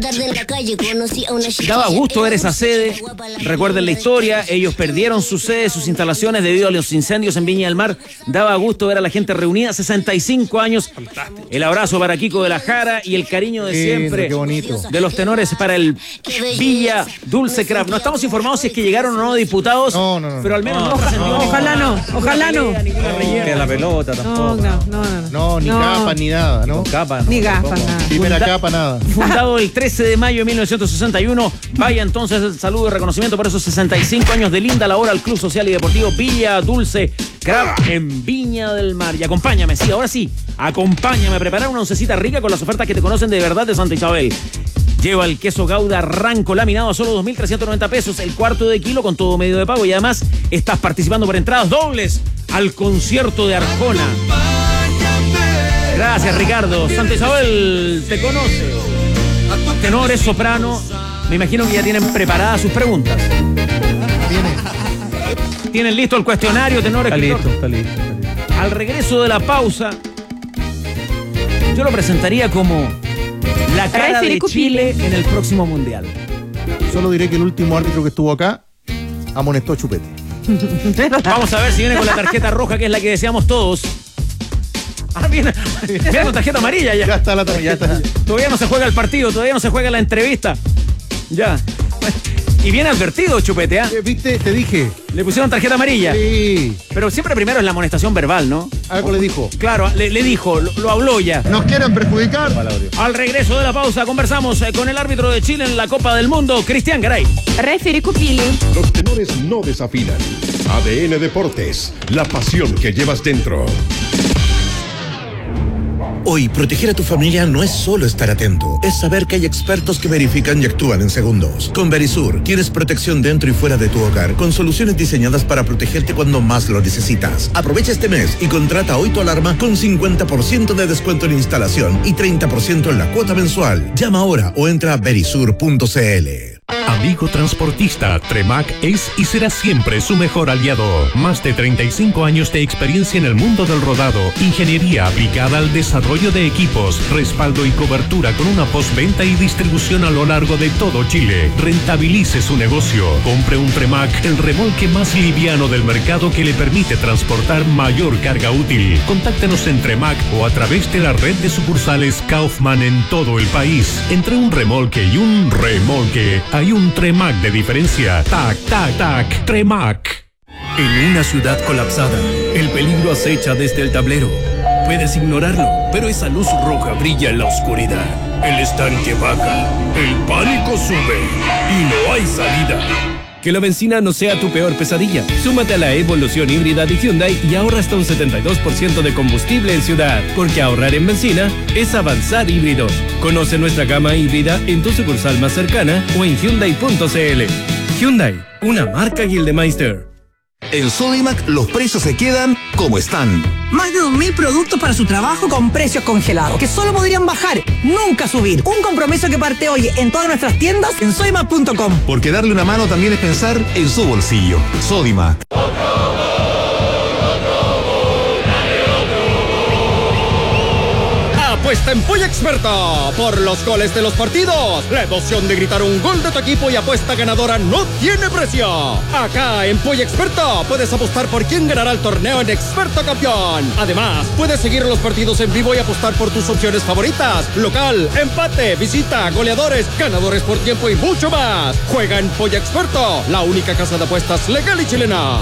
daba gusto ver esa sede. Recuerden la historia, ellos perdieron su sede, sus instalaciones debido a los incendios en Viña del Mar. Daba gusto ver a la gente reunida, 65 años. Fantástico. El abrazo para Kiko de la Jara y el cariño de siempre qué bonito. de los tenores para el Villa Dulce Craft. No estamos informados si es que llegaron o no diputados, pero al menos no trascendió. Ojalá no. Que la pelota tampoco. No, ni capa ni nada, ¿no? Capa, ni gafas, nada. Primera capa, nada. Fundado el 13 de mayo de 1961, vaya entonces el saludo y reconocimiento por esos 65 años de linda labor al Club Social y Deportivo Villa Dulce Craft en Viña del Mar. Y acompáñame, sí, ahora sí, acompáñame a preparar una oncecita rica con las ofertas que te conocen de verdad de Santa Isabel. Lleva el queso Gouda Ranco laminado a solo 2.390 pesos, el cuarto de kilo con todo medio de pago, y además estás participando por entradas dobles al concierto de Arjona. Gracias, Ricardo. Santa Isabel te conoce. Tenores, soprano, me imagino que ya tienen preparadas sus preguntas. ¿Tienen listo el cuestionario, tenores? Está listo. Al regreso de la pausa, yo lo presentaría como la cara de Chile en el próximo Mundial. Solo diré que el último árbitro que estuvo acá amonestó a Chupete. Vamos a ver si viene con la tarjeta roja, que es la que deseamos todos. Viene con tarjeta amarilla ya. Ya está la tarjeta. Todavía no se juega el partido, todavía no se juega la entrevista. Ya. Y bien advertido, Chupete, ¿ah? ¿Viste? Te dije. Le pusieron tarjeta amarilla. Sí. Pero siempre primero es la amonestación verbal, ¿no? Algo le dijo. Claro, le dijo, lo habló ya. ¿Nos quieren perjudicar? Al regreso de la pausa conversamos con el árbitro de Chile en la Copa del Mundo, Cristian Garay. Referee Cupili. Los tenores no desafinan. ADN Deportes, la pasión que llevas dentro. Hoy, proteger a tu familia no es solo estar atento, es saber que hay expertos que verifican y actúan en segundos. Con Verisur, tienes protección dentro y fuera de tu hogar, con soluciones diseñadas para protegerte cuando más lo necesitas. Aprovecha este mes y contrata hoy tu alarma con 50% de descuento en instalación y 30% en la cuota mensual. Llama ahora o entra a verisur.cl. Amigo transportista, Tremac es y será siempre su mejor aliado. Más de 35 años de experiencia en el mundo del rodado, ingeniería aplicada al desarrollo de equipos, respaldo y cobertura con una postventa y distribución a lo largo de todo Chile. Rentabilice su negocio. Compre un Tremac, el remolque más liviano del mercado que le permite transportar mayor carga útil. Contáctenos en Tremac o a través de la red de sucursales Kaufman en todo el país. Entre un remolque y un remolque, hay un Tremac de diferencia. Tac, tac, tac, Tremac. En una ciudad colapsada, el peligro acecha desde el tablero. Puedes ignorarlo, pero esa luz roja brilla en la oscuridad. El estanque baja, el pánico sube y no hay salida. Que la benzina no sea tu peor pesadilla. Súmate a la evolución híbrida de Hyundai y ahorra hasta un 72% de combustible en ciudad. Porque ahorrar en benzina es avanzar híbridos. Conoce nuestra gama híbrida en tu sucursal más cercana o en Hyundai.cl. Hyundai, una marca Gildemeister. En Sodimac los precios se quedan como están. Más de 2.000 productos para su trabajo con precios congelados, que solo podrían bajar, nunca subir. Un compromiso que parte hoy en todas nuestras tiendas en sodimac.com. Porque darle una mano también es pensar en su bolsillo. Sodimac. apuesta en Polla Experta. Por los goles de los partidos, la emoción de gritar un gol de tu equipo y apuesta ganadora no tiene precio. Acá en Polla Experta puedes apostar por quién ganará el torneo en Experto Campeón. Además, puedes seguir los partidos en vivo y apostar por tus opciones favoritas: local, empate, visita, goleadores, ganadores por tiempo y mucho más. Juega en Polla Experto, la única casa de apuestas legal y chilena.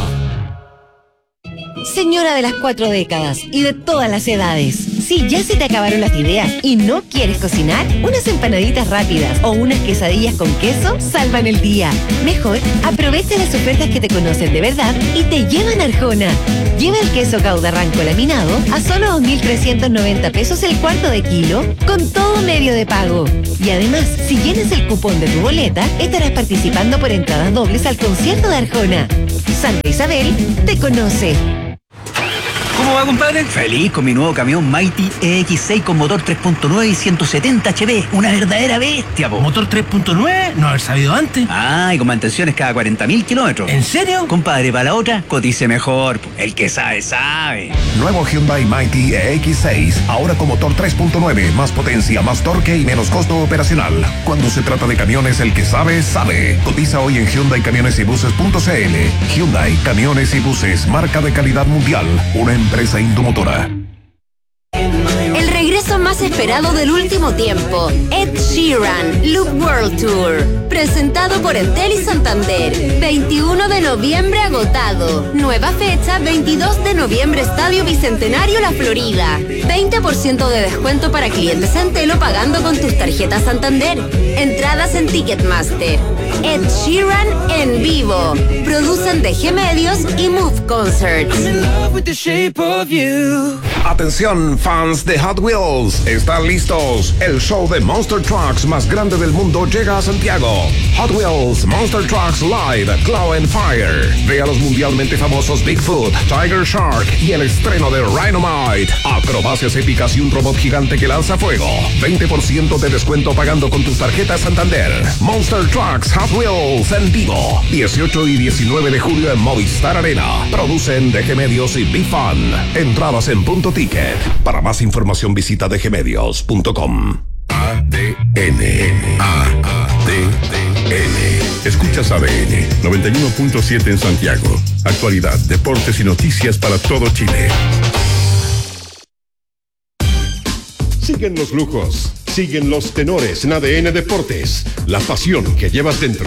Señora de las 4 décadas y de todas las edades, si ya se te acabaron las ideas y no quieres cocinar, unas empanaditas rápidas o unas quesadillas con queso salvan el día. Mejor, aprovecha las ofertas que te conocen de verdad y te llevan a Arjona. Lleva el queso Gouda Ranco laminado a solo 2.390 pesos el cuarto de kilo, con todo medio de pago. Y además, si llenas el cupón de tu boleta, estarás participando por entradas dobles al concierto de Arjona. Santa Isabel te conoce. ¿Cómo va, compadre? Feliz con mi nuevo camión Mighty EX6 con motor 3.9 y 170 HP. Una verdadera bestia, po. ¿Motor 3.9? No haber sabido antes. Ah, y con mantenciones cada 40.000 kilómetros. ¿En serio? Compadre, para la otra, cotice mejor, po. El que sabe, sabe. Nuevo Hyundai Mighty EX6, ahora con motor 3.9, más potencia, más torque y menos costo operacional. Cuando se trata de camiones, el que sabe, sabe. Cotiza hoy en HyundaiCamionesYbuses.cl. Hyundai Camiones y Buses, marca de calidad mundial. Una empresa Indomotora. El regreso más esperado del último tiempo, Ed Sheeran, Loop World Tour, presentado por Entel y Santander, 21 de noviembre agotado, nueva fecha 22 de noviembre Estadio Bicentenario La Florida, 20% de descuento para clientes Entel o pagando con tus tarjetas Santander, entradas en Ticketmaster. Ed Sheeran en vivo, producen DG Medios y Move Concerts. Atención, fans de Hot Wheels, están listos. El show de Monster Trucks más grande del mundo llega a Santiago. Hot Wheels Monster Trucks Live Claw and Fire. Ve a los mundialmente famosos Bigfoot, Tiger Shark y el estreno de Rhinomite. Acrobacias épicas y un robot gigante que lanza fuego. 20% de descuento pagando con tus tarjetas Santander. Monster Trucks Hot Wheels en vivo. 18 y 19 de julio en Movistar Arena. Producen DG Medios y Big Fun. Entradas en Punto Ticket. Para más información visita dgmedios.com. ADN. Escuchas ADN 91.7 en Santiago. Actualidad, deportes y noticias para todo Chile. Siguen los lujos, siguen los tenores en ADN Deportes. La pasión que llevas dentro.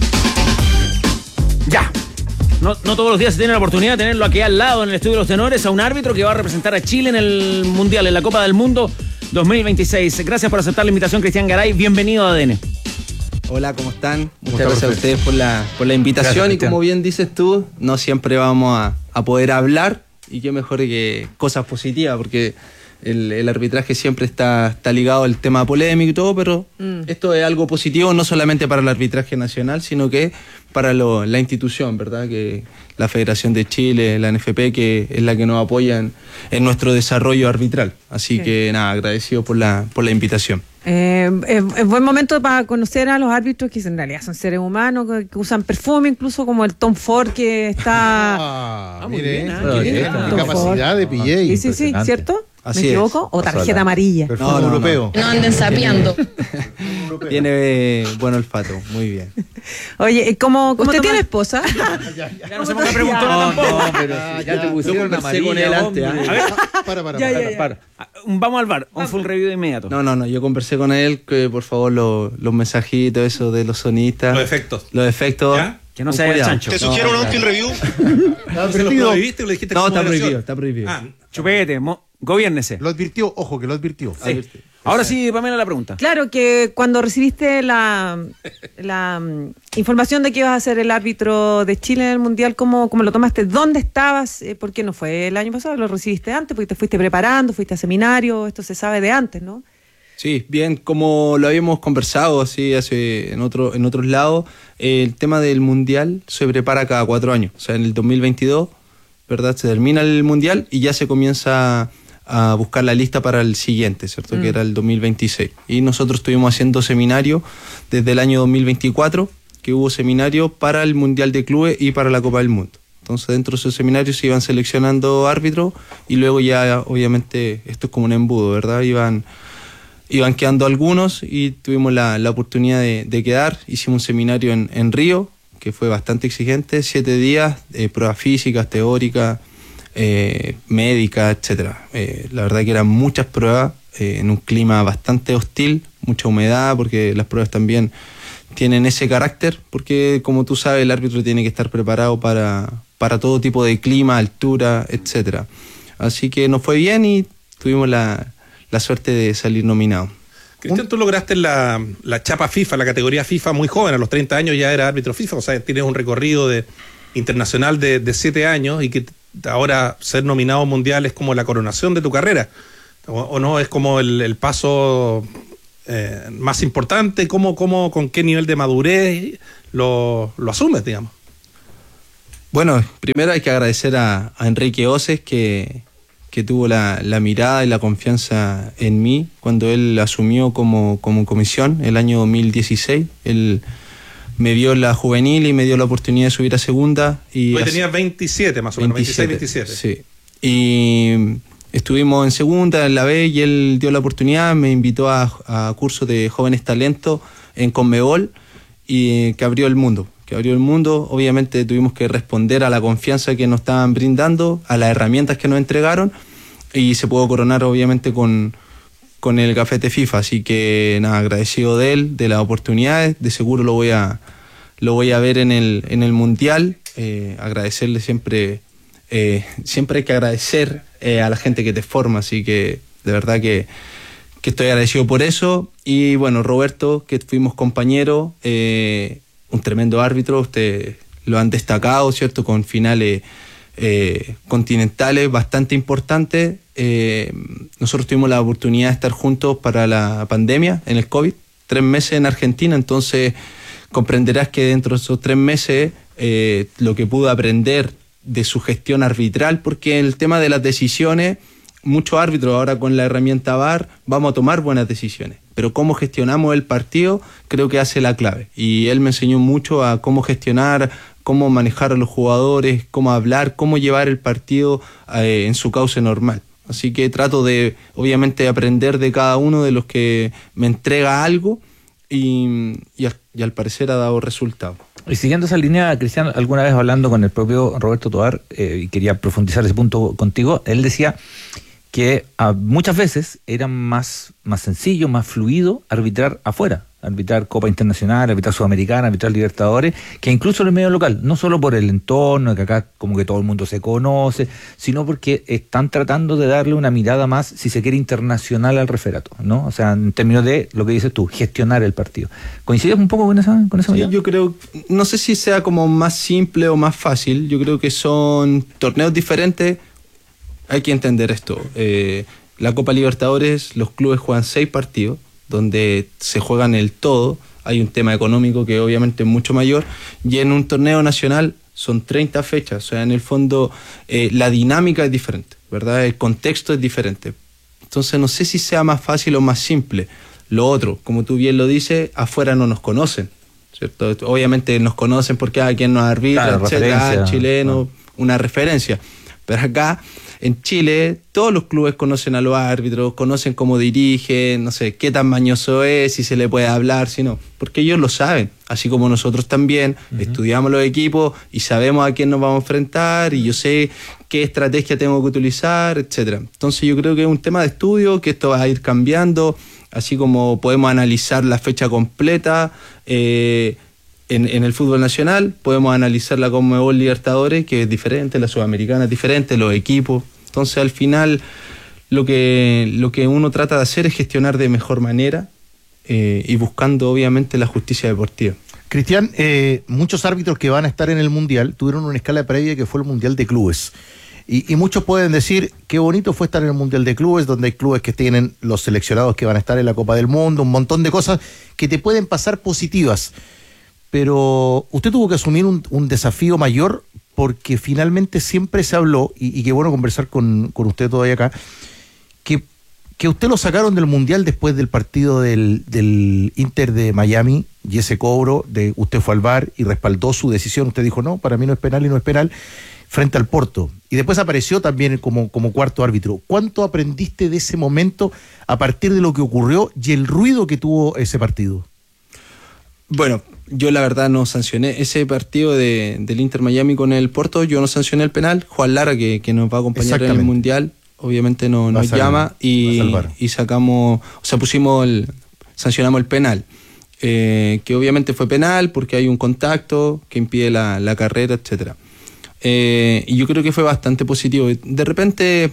Ya. No todos los días se tiene la oportunidad de tenerlo aquí al lado en el estudio de los tenores, a un árbitro que va a representar a Chile en el Mundial, en la Copa del Mundo 2026. Gracias por aceptar la invitación, Cristian Garay. Bienvenido a ADN. Hola, ¿cómo están? Muchas gracias a ustedes por la invitación. Gracias, y como bien dices tú, no siempre vamos a poder hablar, y qué mejor que cosas positivas, porque el arbitraje siempre está ligado al tema polémico y todo, pero esto es algo positivo no solamente para el arbitraje nacional, sino que para la institución, ¿verdad? Que la Federación de Chile, la NFP, que es la que nos apoya en nuestro desarrollo arbitral. Así que nada, agradecido por la invitación. Es buen momento para conocer a los árbitros, que en realidad son seres humanos, que usan perfume, incluso como el Tom Ford, que está... mire, qué capacidad de PJ. Sí, ¿cierto? Así ¿Me equivoco? ¿O tarjeta amarilla? Perfume europeo. No anden sapeando. Tiene buen olfato, muy bien. Oye, ¿cómo ¿usted tiene esposa? Ya no se me ha preguntado tampoco. No, pero ya te pusieron amarilla con él antes. A ver, para. Vamos al bar, un full review de inmediato. No, yo conversé con él que por favor los mensajitos, eso de los sonistas. Los efectos. ¿Ya? Que no se haga el chancho. ¿Te sugiero un on-field review? ¿Lo viste o le dijiste? No, está prohibido. Chupete, gobiérnese. Lo advirtió, ojo, que lo advirtió. Sí. Ahora sí, Pamela, la pregunta. Claro, que cuando recibiste la información de que ibas a ser el árbitro de Chile en el Mundial, ¿cómo lo tomaste? ¿Dónde estabas? ¿Por qué no fue el año pasado? ¿Lo recibiste antes? Porque te fuiste preparando, fuiste a seminario, esto se sabe de antes, ¿no? Sí, bien, como lo habíamos conversado así en otros lados, el tema del Mundial se prepara cada 4 años. O sea, en el 2022, ¿verdad? Se termina el Mundial y ya se comienza a buscar la lista para el siguiente, ¿cierto? Que era el 2026. Y nosotros estuvimos haciendo seminario desde el año 2024, que hubo seminario para el Mundial de Clubes y para la Copa del Mundo. Entonces dentro de esos seminarios se iban seleccionando árbitros y luego ya obviamente esto es como un embudo, ¿verdad? Iban quedando algunos y tuvimos la oportunidad de quedar. Hicimos un seminario en Río, que fue bastante exigente, 7 días, pruebas físicas, teóricas, médicas, etcétera. La verdad que eran muchas pruebas en un clima bastante hostil, mucha humedad, porque las pruebas también tienen ese carácter, porque como tú sabes el árbitro tiene que estar preparado para todo tipo de clima, altura, etcétera. Así que nos fue bien y tuvimos la suerte de salir nominados. Cristian, tú lograste la chapa FIFA, la categoría FIFA muy joven, a los 30 años ya era árbitro FIFA, o sea, tienes un recorrido internacional de 7 años y que ahora ser nominado mundial es como la coronación de tu carrera, o no, es como el paso más importante. ¿Con qué nivel de madurez lo asumes, digamos? Bueno, primero hay que agradecer a Enrique Oces que tuvo la mirada y la confianza en mí cuando él asumió como comisión el año 2016. Él me vio la juvenil y me dio la oportunidad de subir a segunda. Y hoy tenías 27 más o menos, 26-27. Sí. Y estuvimos en segunda, en la B, y él dio la oportunidad, me invitó a cursos de jóvenes talentos en Conmebol, y que abrió el mundo. Obviamente tuvimos que responder a la confianza que nos estaban brindando, a las herramientas que nos entregaron, y se pudo coronar obviamente con el gafete FIFA. Así que nada, agradecido de él, de las oportunidades. De seguro lo voy a ver en el Mundial. Agradecerle siempre hay que agradecer a la gente que te forma, así que de verdad que estoy agradecido por eso. Y bueno, Roberto, que fuimos compañeros, un tremendo árbitro, ustedes lo han destacado, ¿cierto? Con finales continentales bastante importantes. Nosotros tuvimos la oportunidad de estar juntos para la pandemia, en el COVID, 3 meses en Argentina, entonces comprenderás que dentro de esos 3 meses lo que pude aprender de su gestión arbitral, porque en el tema de las decisiones, muchos árbitros ahora con la herramienta VAR vamos a tomar buenas decisiones, pero cómo gestionamos el partido creo que hace la clave, y él me enseñó mucho a cómo gestionar, cómo manejar a los jugadores, cómo hablar, cómo llevar el partido en su cauce normal. Así que trato de, obviamente, aprender de cada uno de los que me entrega algo, y al parecer ha dado resultados. Y siguiendo esa línea, Cristian, alguna vez hablando con el propio Roberto Tovar, y quería profundizar ese punto contigo, él decía que muchas veces era más sencillo, más fluido arbitrar afuera, arbitrar Copa Internacional, arbitrar Sudamericana, arbitrar Libertadores, que incluso en el medio local, no solo por el entorno, que acá como que todo el mundo se conoce, sino porque están tratando de darle una mirada más, si se quiere, internacional al referato, ¿no? O sea, en términos de lo que dices tú, gestionar el partido. ¿Coincides un poco con esa mirada? Yo creo, no sé si sea como más simple o más fácil, yo creo que son torneos diferentes. Hay que entender esto. La Copa Libertadores, los clubes juegan 6 partidos, donde se juegan el todo. Hay un tema económico que obviamente es mucho mayor. Y en un torneo nacional son 30 fechas. O sea, en el fondo la dinámica es diferente, ¿verdad? El contexto es diferente. Entonces no sé si sea más fácil o más simple. Lo otro, como tú bien lo dices, afuera no nos conocen, ¿cierto? Obviamente nos conocen porque hay quien nos arbitra, claro, etcétera, chileno, una referencia. Pero acá en Chile todos los clubes conocen a los árbitros, conocen cómo dirigen, no sé qué tan mañoso es, si se le puede hablar, si no, porque ellos lo saben, así como nosotros también estudiamos los equipos y sabemos a quién nos vamos a enfrentar, y yo sé qué estrategia tengo que utilizar, etcétera. Entonces yo creo que es un tema de estudio, que esto va a ir cambiando, así como podemos analizar la fecha completa en el fútbol nacional, podemos analizar la Conmebol Libertadores, que es diferente, la Sudamericana es diferente, los equipos. Entonces al final lo que uno trata de hacer es gestionar de mejor manera y buscando obviamente la justicia deportiva. Cristian, muchos árbitros que van a estar en el Mundial tuvieron una escala previa que fue el Mundial de Clubes. Y muchos pueden decir, qué bonito fue estar en el Mundial de Clubes, donde hay clubes que tienen los seleccionados que van a estar en la Copa del Mundo, un montón de cosas que te pueden pasar positivas. Pero usted tuvo que asumir un desafío mayor, porque finalmente siempre se habló, y qué bueno conversar con usted todavía acá, que usted lo sacaron del Mundial después del partido del Inter de Miami, y ese cobro, usted fue al VAR y respaldó su decisión. Usted dijo, no, para mí no es penal y no es penal. frente al Porto. Y después apareció también como cuarto árbitro. ¿Cuánto aprendiste de ese momento a partir de lo que ocurrió y el ruido que tuvo ese partido? Bueno, yo la verdad no sancioné ese partido del Inter Miami con el Porto, yo no sancioné el penal. Juan Lara, que nos va a acompañar en el Mundial, obviamente nos llama y sacamos, o sea, sancionamos el penal. Que obviamente fue penal porque hay un contacto que impide la carrera, etcétera. Y yo creo que fue bastante positivo. De repente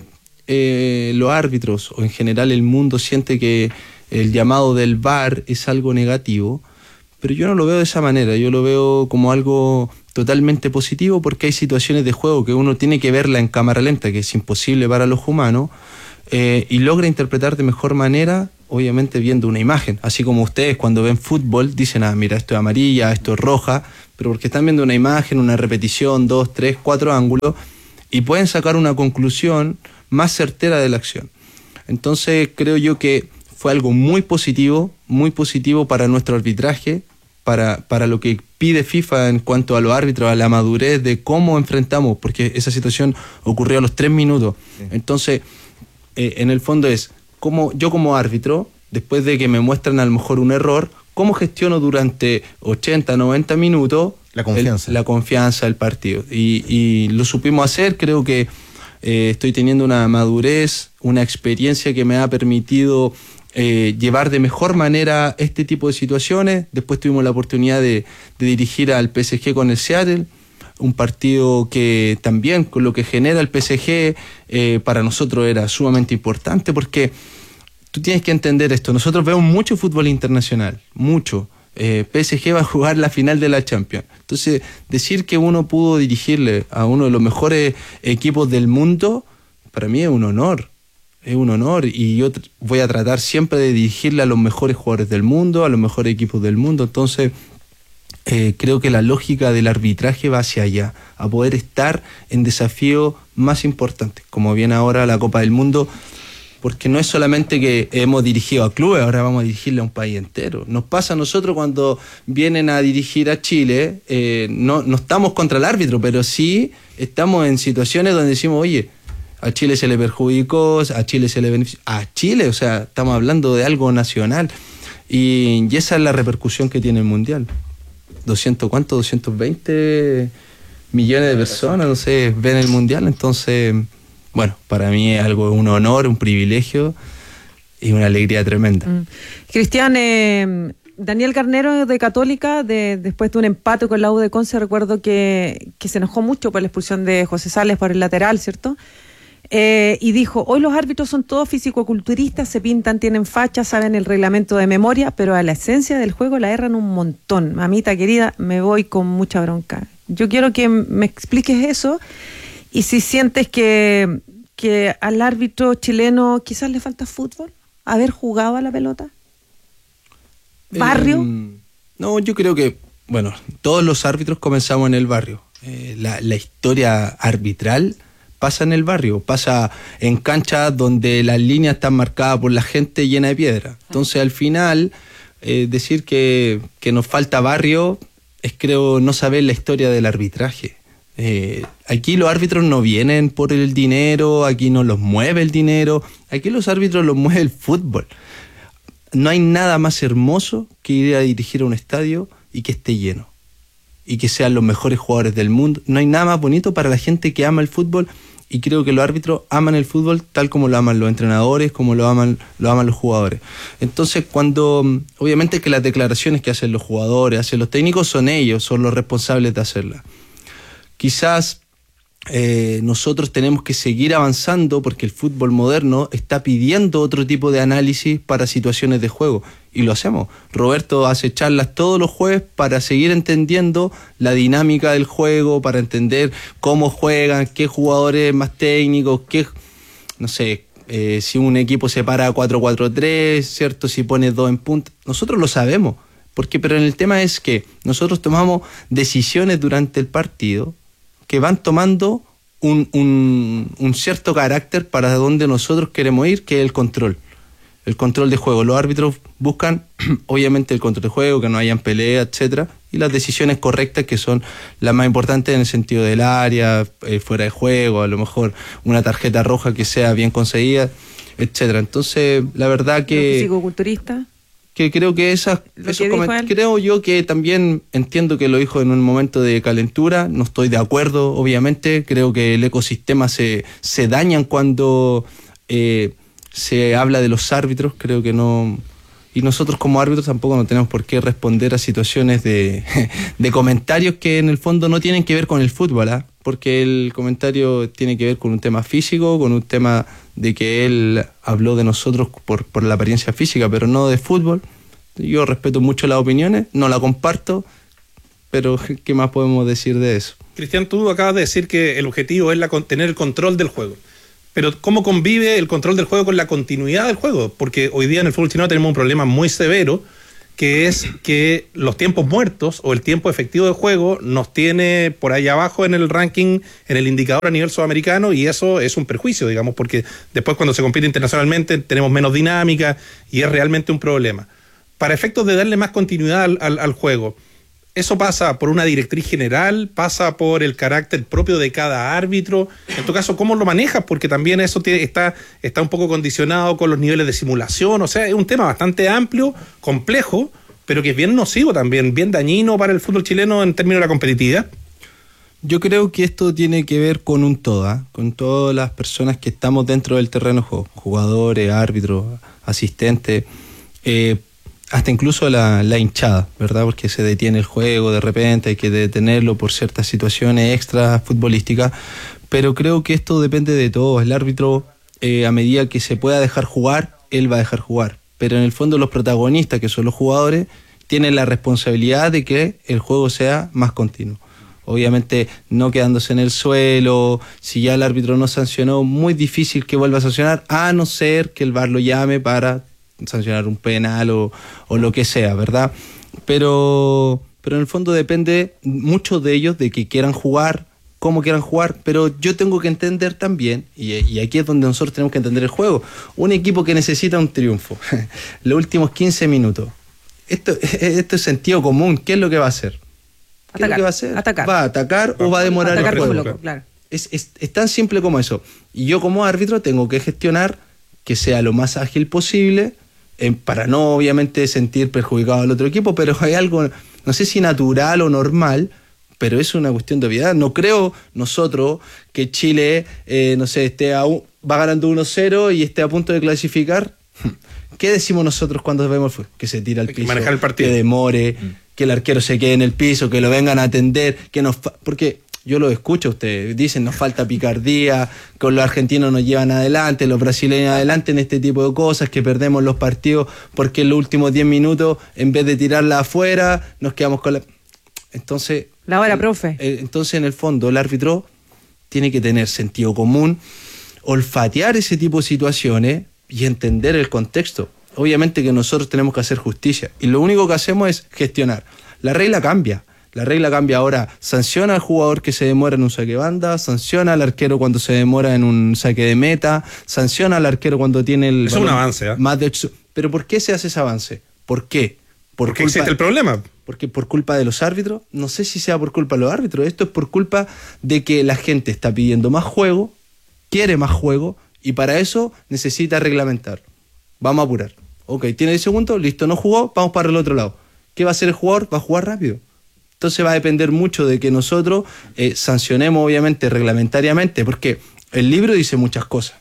los árbitros o en general el mundo siente que el llamado del VAR es algo negativo, pero yo no lo veo de esa manera. Yo lo veo como algo totalmente positivo porque hay situaciones de juego que uno tiene que verla en cámara lenta, que es imposible para los humanos, y logra interpretar de mejor manera, obviamente viendo una imagen. Así como ustedes cuando ven fútbol dicen, mira, esto es amarilla, esto es roja, pero porque están viendo una imagen, una repetición, 2, 3, 4 ángulos, y pueden sacar una conclusión más certera de la acción. Entonces creo yo que fue algo muy positivo para nuestro arbitraje, para lo que pide FIFA en cuanto a los árbitros, a la madurez de cómo enfrentamos, porque esa situación ocurrió a los 3 minutos. Sí. Entonces, en el fondo es, yo como árbitro, después de que me muestran a lo mejor un error, ¿cómo gestiono durante 80, 90 minutos la confianza del partido? Y lo supimos hacer. Creo que estoy teniendo una madurez, una experiencia que me ha permitido llevar de mejor manera este tipo de situaciones. Después tuvimos la oportunidad de dirigir al PSG con el Seattle, un partido que también con lo que genera el PSG para nosotros era sumamente importante, porque tú tienes que entender esto. Nosotros vemos mucho fútbol internacional, mucho. PSG va a jugar la final de la Champions. Entonces, decir que uno pudo dirigirle a uno de los mejores equipos del mundo, para mí es un honor. Es un honor, y yo voy a tratar siempre de dirigirle a los mejores jugadores del mundo, a los mejores equipos del mundo. Entonces, creo que la lógica del arbitraje va hacia allá, a poder estar en desafíos más importantes, como viene ahora la Copa del Mundo, porque no es solamente que hemos dirigido a clubes, ahora vamos a dirigirle a un país entero. Nos pasa a nosotros cuando vienen a dirigir a Chile, no estamos contra el árbitro, pero sí estamos en situaciones donde decimos, oye, a Chile se le perjudicó, a Chile se le benefició, a Chile, o sea, estamos hablando de algo nacional, y esa es la repercusión que tiene el Mundial. 220 millones de personas, no sé, ven el Mundial. Entonces, bueno, para mí es algo, un honor, un privilegio y una alegría tremenda. Cristian, Daniel Carnero de Católica, después de un empate con la U de Conce, recuerdo que se enojó mucho por la expulsión de José Sales por el lateral, ¿cierto? Y dijo, hoy los árbitros son todos fisicoculturistas, se pintan, tienen facha, saben el reglamento de memoria, pero a la esencia del juego la erran un montón. Mamita querida, me voy con mucha bronca. Yo quiero que me expliques eso, y si sientes que al árbitro chileno quizás le falta fútbol, haber jugado a la pelota. ¿Barrio? No, yo creo que, bueno, todos los árbitros comenzamos en el barrio. La historia arbitral pasa en el barrio, pasa en canchas donde las líneas están marcadas por la gente llena de piedra. Entonces, al final, decir que nos falta barrio es, creo, no saber la historia del arbitraje. Aquí los árbitros no vienen por el dinero, aquí no los mueve el dinero, aquí los árbitros los mueve el fútbol. No hay nada más hermoso que ir a dirigir a un estadio y que esté lleno, y que sean los mejores jugadores del mundo. No hay nada más bonito para la gente que ama el fútbol, y creo que los árbitros aman el fútbol tal como lo aman los entrenadores, como lo aman los jugadores. Entonces, cuando, obviamente que las declaraciones que hacen los jugadores, hacen los técnicos, son ellos, son los responsables de hacerlas. Quizás nosotros tenemos que seguir avanzando, porque el fútbol moderno está pidiendo otro tipo de análisis para situaciones de juego, y lo hacemos. Roberto hace charlas todos los jueves para seguir entendiendo la dinámica del juego, para entender cómo juegan, qué jugadores más técnicos, no sé, si un equipo se para 4-4-3, ¿cierto? Si pone 2 en punta, nosotros lo sabemos, pero en el tema es que nosotros tomamos decisiones durante el partido que van tomando un cierto carácter para donde nosotros queremos ir, que es el control de juego. Los árbitros buscan, obviamente, el control de juego, que no hayan pelea, etcétera, y las decisiones correctas, que son las más importantes en el sentido del área, fuera de juego, a lo mejor una tarjeta roja que sea bien conseguida, etcétera. Entonces, la verdad que... ¿Fisicoculturista? Que creo que creo yo que también entiendo que lo dijo en un momento de calentura, no estoy de acuerdo, obviamente, creo que el ecosistema se dañan cuando se habla de los árbitros, creo que no, y nosotros como árbitros tampoco no tenemos por qué responder a situaciones de comentarios que en el fondo no tienen que ver con el fútbol, porque el comentario tiene que ver con un tema físico, con un tema de que él habló de nosotros por la apariencia física, pero no de fútbol. Yo respeto mucho las opiniones, no la comparto, pero ¿qué más podemos decir de eso? Cristian, tú acabas de decir que el objetivo es tener el control del juego. Pero ¿cómo convive el control del juego con la continuidad del juego? Porque hoy día en el fútbol chileno tenemos un problema muy severo, que es que los tiempos muertos o el tiempo efectivo de juego nos tiene por ahí abajo en el ranking, en el indicador a nivel sudamericano, y eso es un perjuicio, digamos, porque después cuando se compite internacionalmente tenemos menos dinámica y es realmente un problema. Para efectos de darle más continuidad al juego, ¿eso pasa por una directriz general? ¿Pasa por el carácter propio de cada árbitro? En tu caso, ¿cómo lo manejas? Porque también eso está un poco condicionado con los niveles de simulación. O sea, es un tema bastante amplio, complejo, pero que es bien nocivo también, bien dañino para el fútbol chileno en términos de la competitividad. Yo creo que esto tiene que ver con un todo, con todas las personas que estamos dentro del terreno de juego, jugadores, árbitros, asistentes, hasta incluso la hinchada, ¿verdad? Porque se detiene el juego, de repente hay que detenerlo por ciertas situaciones extra futbolísticas, pero creo que esto depende de todos. El árbitro, a medida que se pueda dejar jugar, él va a dejar jugar, pero en el fondo los protagonistas, que son los jugadores, tienen la responsabilidad de que el juego sea más continuo. Obviamente no quedándose en el suelo, si ya el árbitro no sancionó, muy difícil que vuelva a sancionar, a no ser que el VAR lo llame para sancionar un penal o lo que sea, ¿verdad? Pero en el fondo depende mucho de ellos, de que quieran jugar, cómo quieran jugar, pero yo tengo que entender también, y aquí es donde nosotros tenemos que entender el juego, un equipo que necesita un triunfo, los últimos 15 minutos, esto es sentido común, ¿qué es lo que va a hacer? ¿Qué es lo que va a hacer? Atacar. ¿Va a atacar o va a demorar el juego? Loco, claro. Es tan simple como eso. Y yo como árbitro tengo que gestionar que sea lo más ágil posible, para no obviamente sentir perjudicado al otro equipo, pero hay algo, no sé si natural o normal, pero es una cuestión de obviedad. No creo nosotros que Chile, no sé, va ganando 1-0 y esté a punto de clasificar. ¿Qué decimos nosotros cuando vemos que se tira al piso, manejar el partido, que demore, que el arquero se quede en el piso, que lo vengan a atender, porque yo lo escucho a ustedes, dicen nos falta picardía, con los argentinos nos llevan adelante, los brasileños adelante en este tipo de cosas, que perdemos los partidos porque en los últimos 10 minutos, en vez de tirarla afuera, nos quedamos con la... Entonces... La hora, profe. Entonces, en el fondo, el árbitro tiene que tener sentido común, olfatear ese tipo de situaciones y entender el contexto. Obviamente que nosotros tenemos que hacer justicia y lo único que hacemos es gestionar. La regla cambia. La regla cambia ahora, sanciona al jugador que se demora en un saque de banda, sanciona al arquero cuando se demora en un saque de meta, sanciona al arquero cuando tiene el... Es un avance, más de 8... Pero ¿por qué se hace ese avance? ¿Por qué? ¿Por qué existe el problema? Porque por culpa de los árbitros, no sé si sea por culpa de los árbitros, esto es por culpa de que la gente está pidiendo más juego, quiere más juego, y para eso necesita reglamentar. Vamos a apurar. Ok, tiene 10 segundos, listo, no jugó, vamos para el otro lado. ¿Qué va a hacer el jugador? Va a jugar rápido. Entonces va a depender mucho de que nosotros sancionemos obviamente reglamentariamente, porque el libro dice muchas cosas,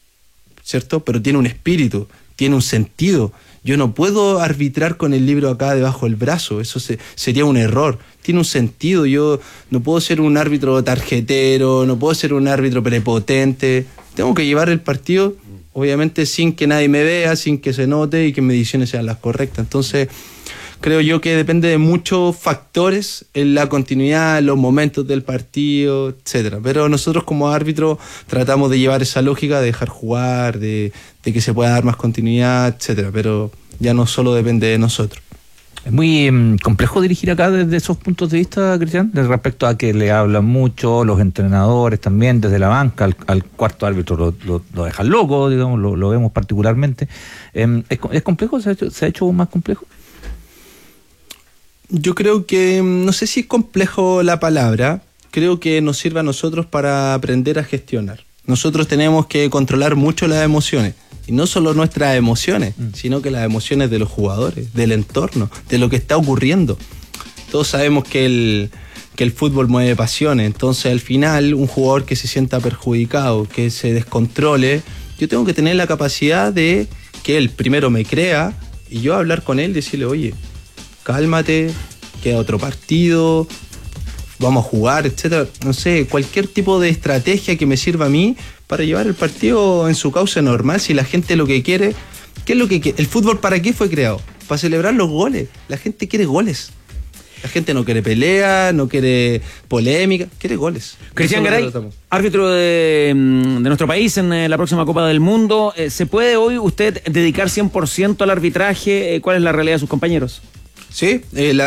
¿cierto? Pero tiene un espíritu, tiene un sentido. Yo no puedo arbitrar con el libro acá debajo del brazo, eso sería un error. Tiene un sentido, yo no puedo ser un árbitro tarjetero, no puedo ser un árbitro prepotente. Tengo que llevar el partido, obviamente, sin que nadie me vea, sin que se note y que mis decisiones sean las correctas. Entonces, creo yo que depende de muchos factores en la continuidad, los momentos del partido, etcétera. Pero nosotros como árbitros tratamos de llevar esa lógica, de dejar jugar, de que se pueda dar más continuidad, etcétera. Pero ya no solo depende de nosotros. Es muy complejo dirigir acá desde esos puntos de vista, Cristian, respecto a que le hablan mucho los entrenadores también, desde la banca, al cuarto árbitro lo dejan loco, digamos, lo vemos particularmente. ¿Es complejo? ¿Se ha hecho más complejo? Yo creo que, no sé si es complejo la palabra, creo que nos sirve a nosotros para aprender a gestionar. Nosotros tenemos que controlar mucho las emociones. Y no solo nuestras emociones, sino que las emociones de los jugadores, del entorno, de lo que está ocurriendo. Todos sabemos que el fútbol mueve pasiones, entonces al final un jugador que se sienta perjudicado, que se descontrole, yo tengo que tener la capacidad de que él primero me crea y yo hablar con él, decirle, oye, cálmate, queda otro partido, vamos a jugar, etcétera. No sé, cualquier tipo de estrategia que me sirva a mí para llevar el partido en su cauce normal. Si la gente lo que quiere, ¿qué es lo que quiere? ¿El fútbol para qué fue creado? Para celebrar los goles. La gente quiere goles. La gente no quiere pelea, no quiere polémica, quiere goles. Cristian Garay, árbitro de nuestro país en la próxima Copa del Mundo. ¿Se puede hoy usted dedicar 100% al arbitraje? ¿Cuál es la realidad de sus compañeros? Sí,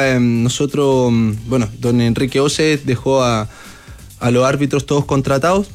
nosotros, bueno, don Enrique Ose dejó a los árbitros todos contratados.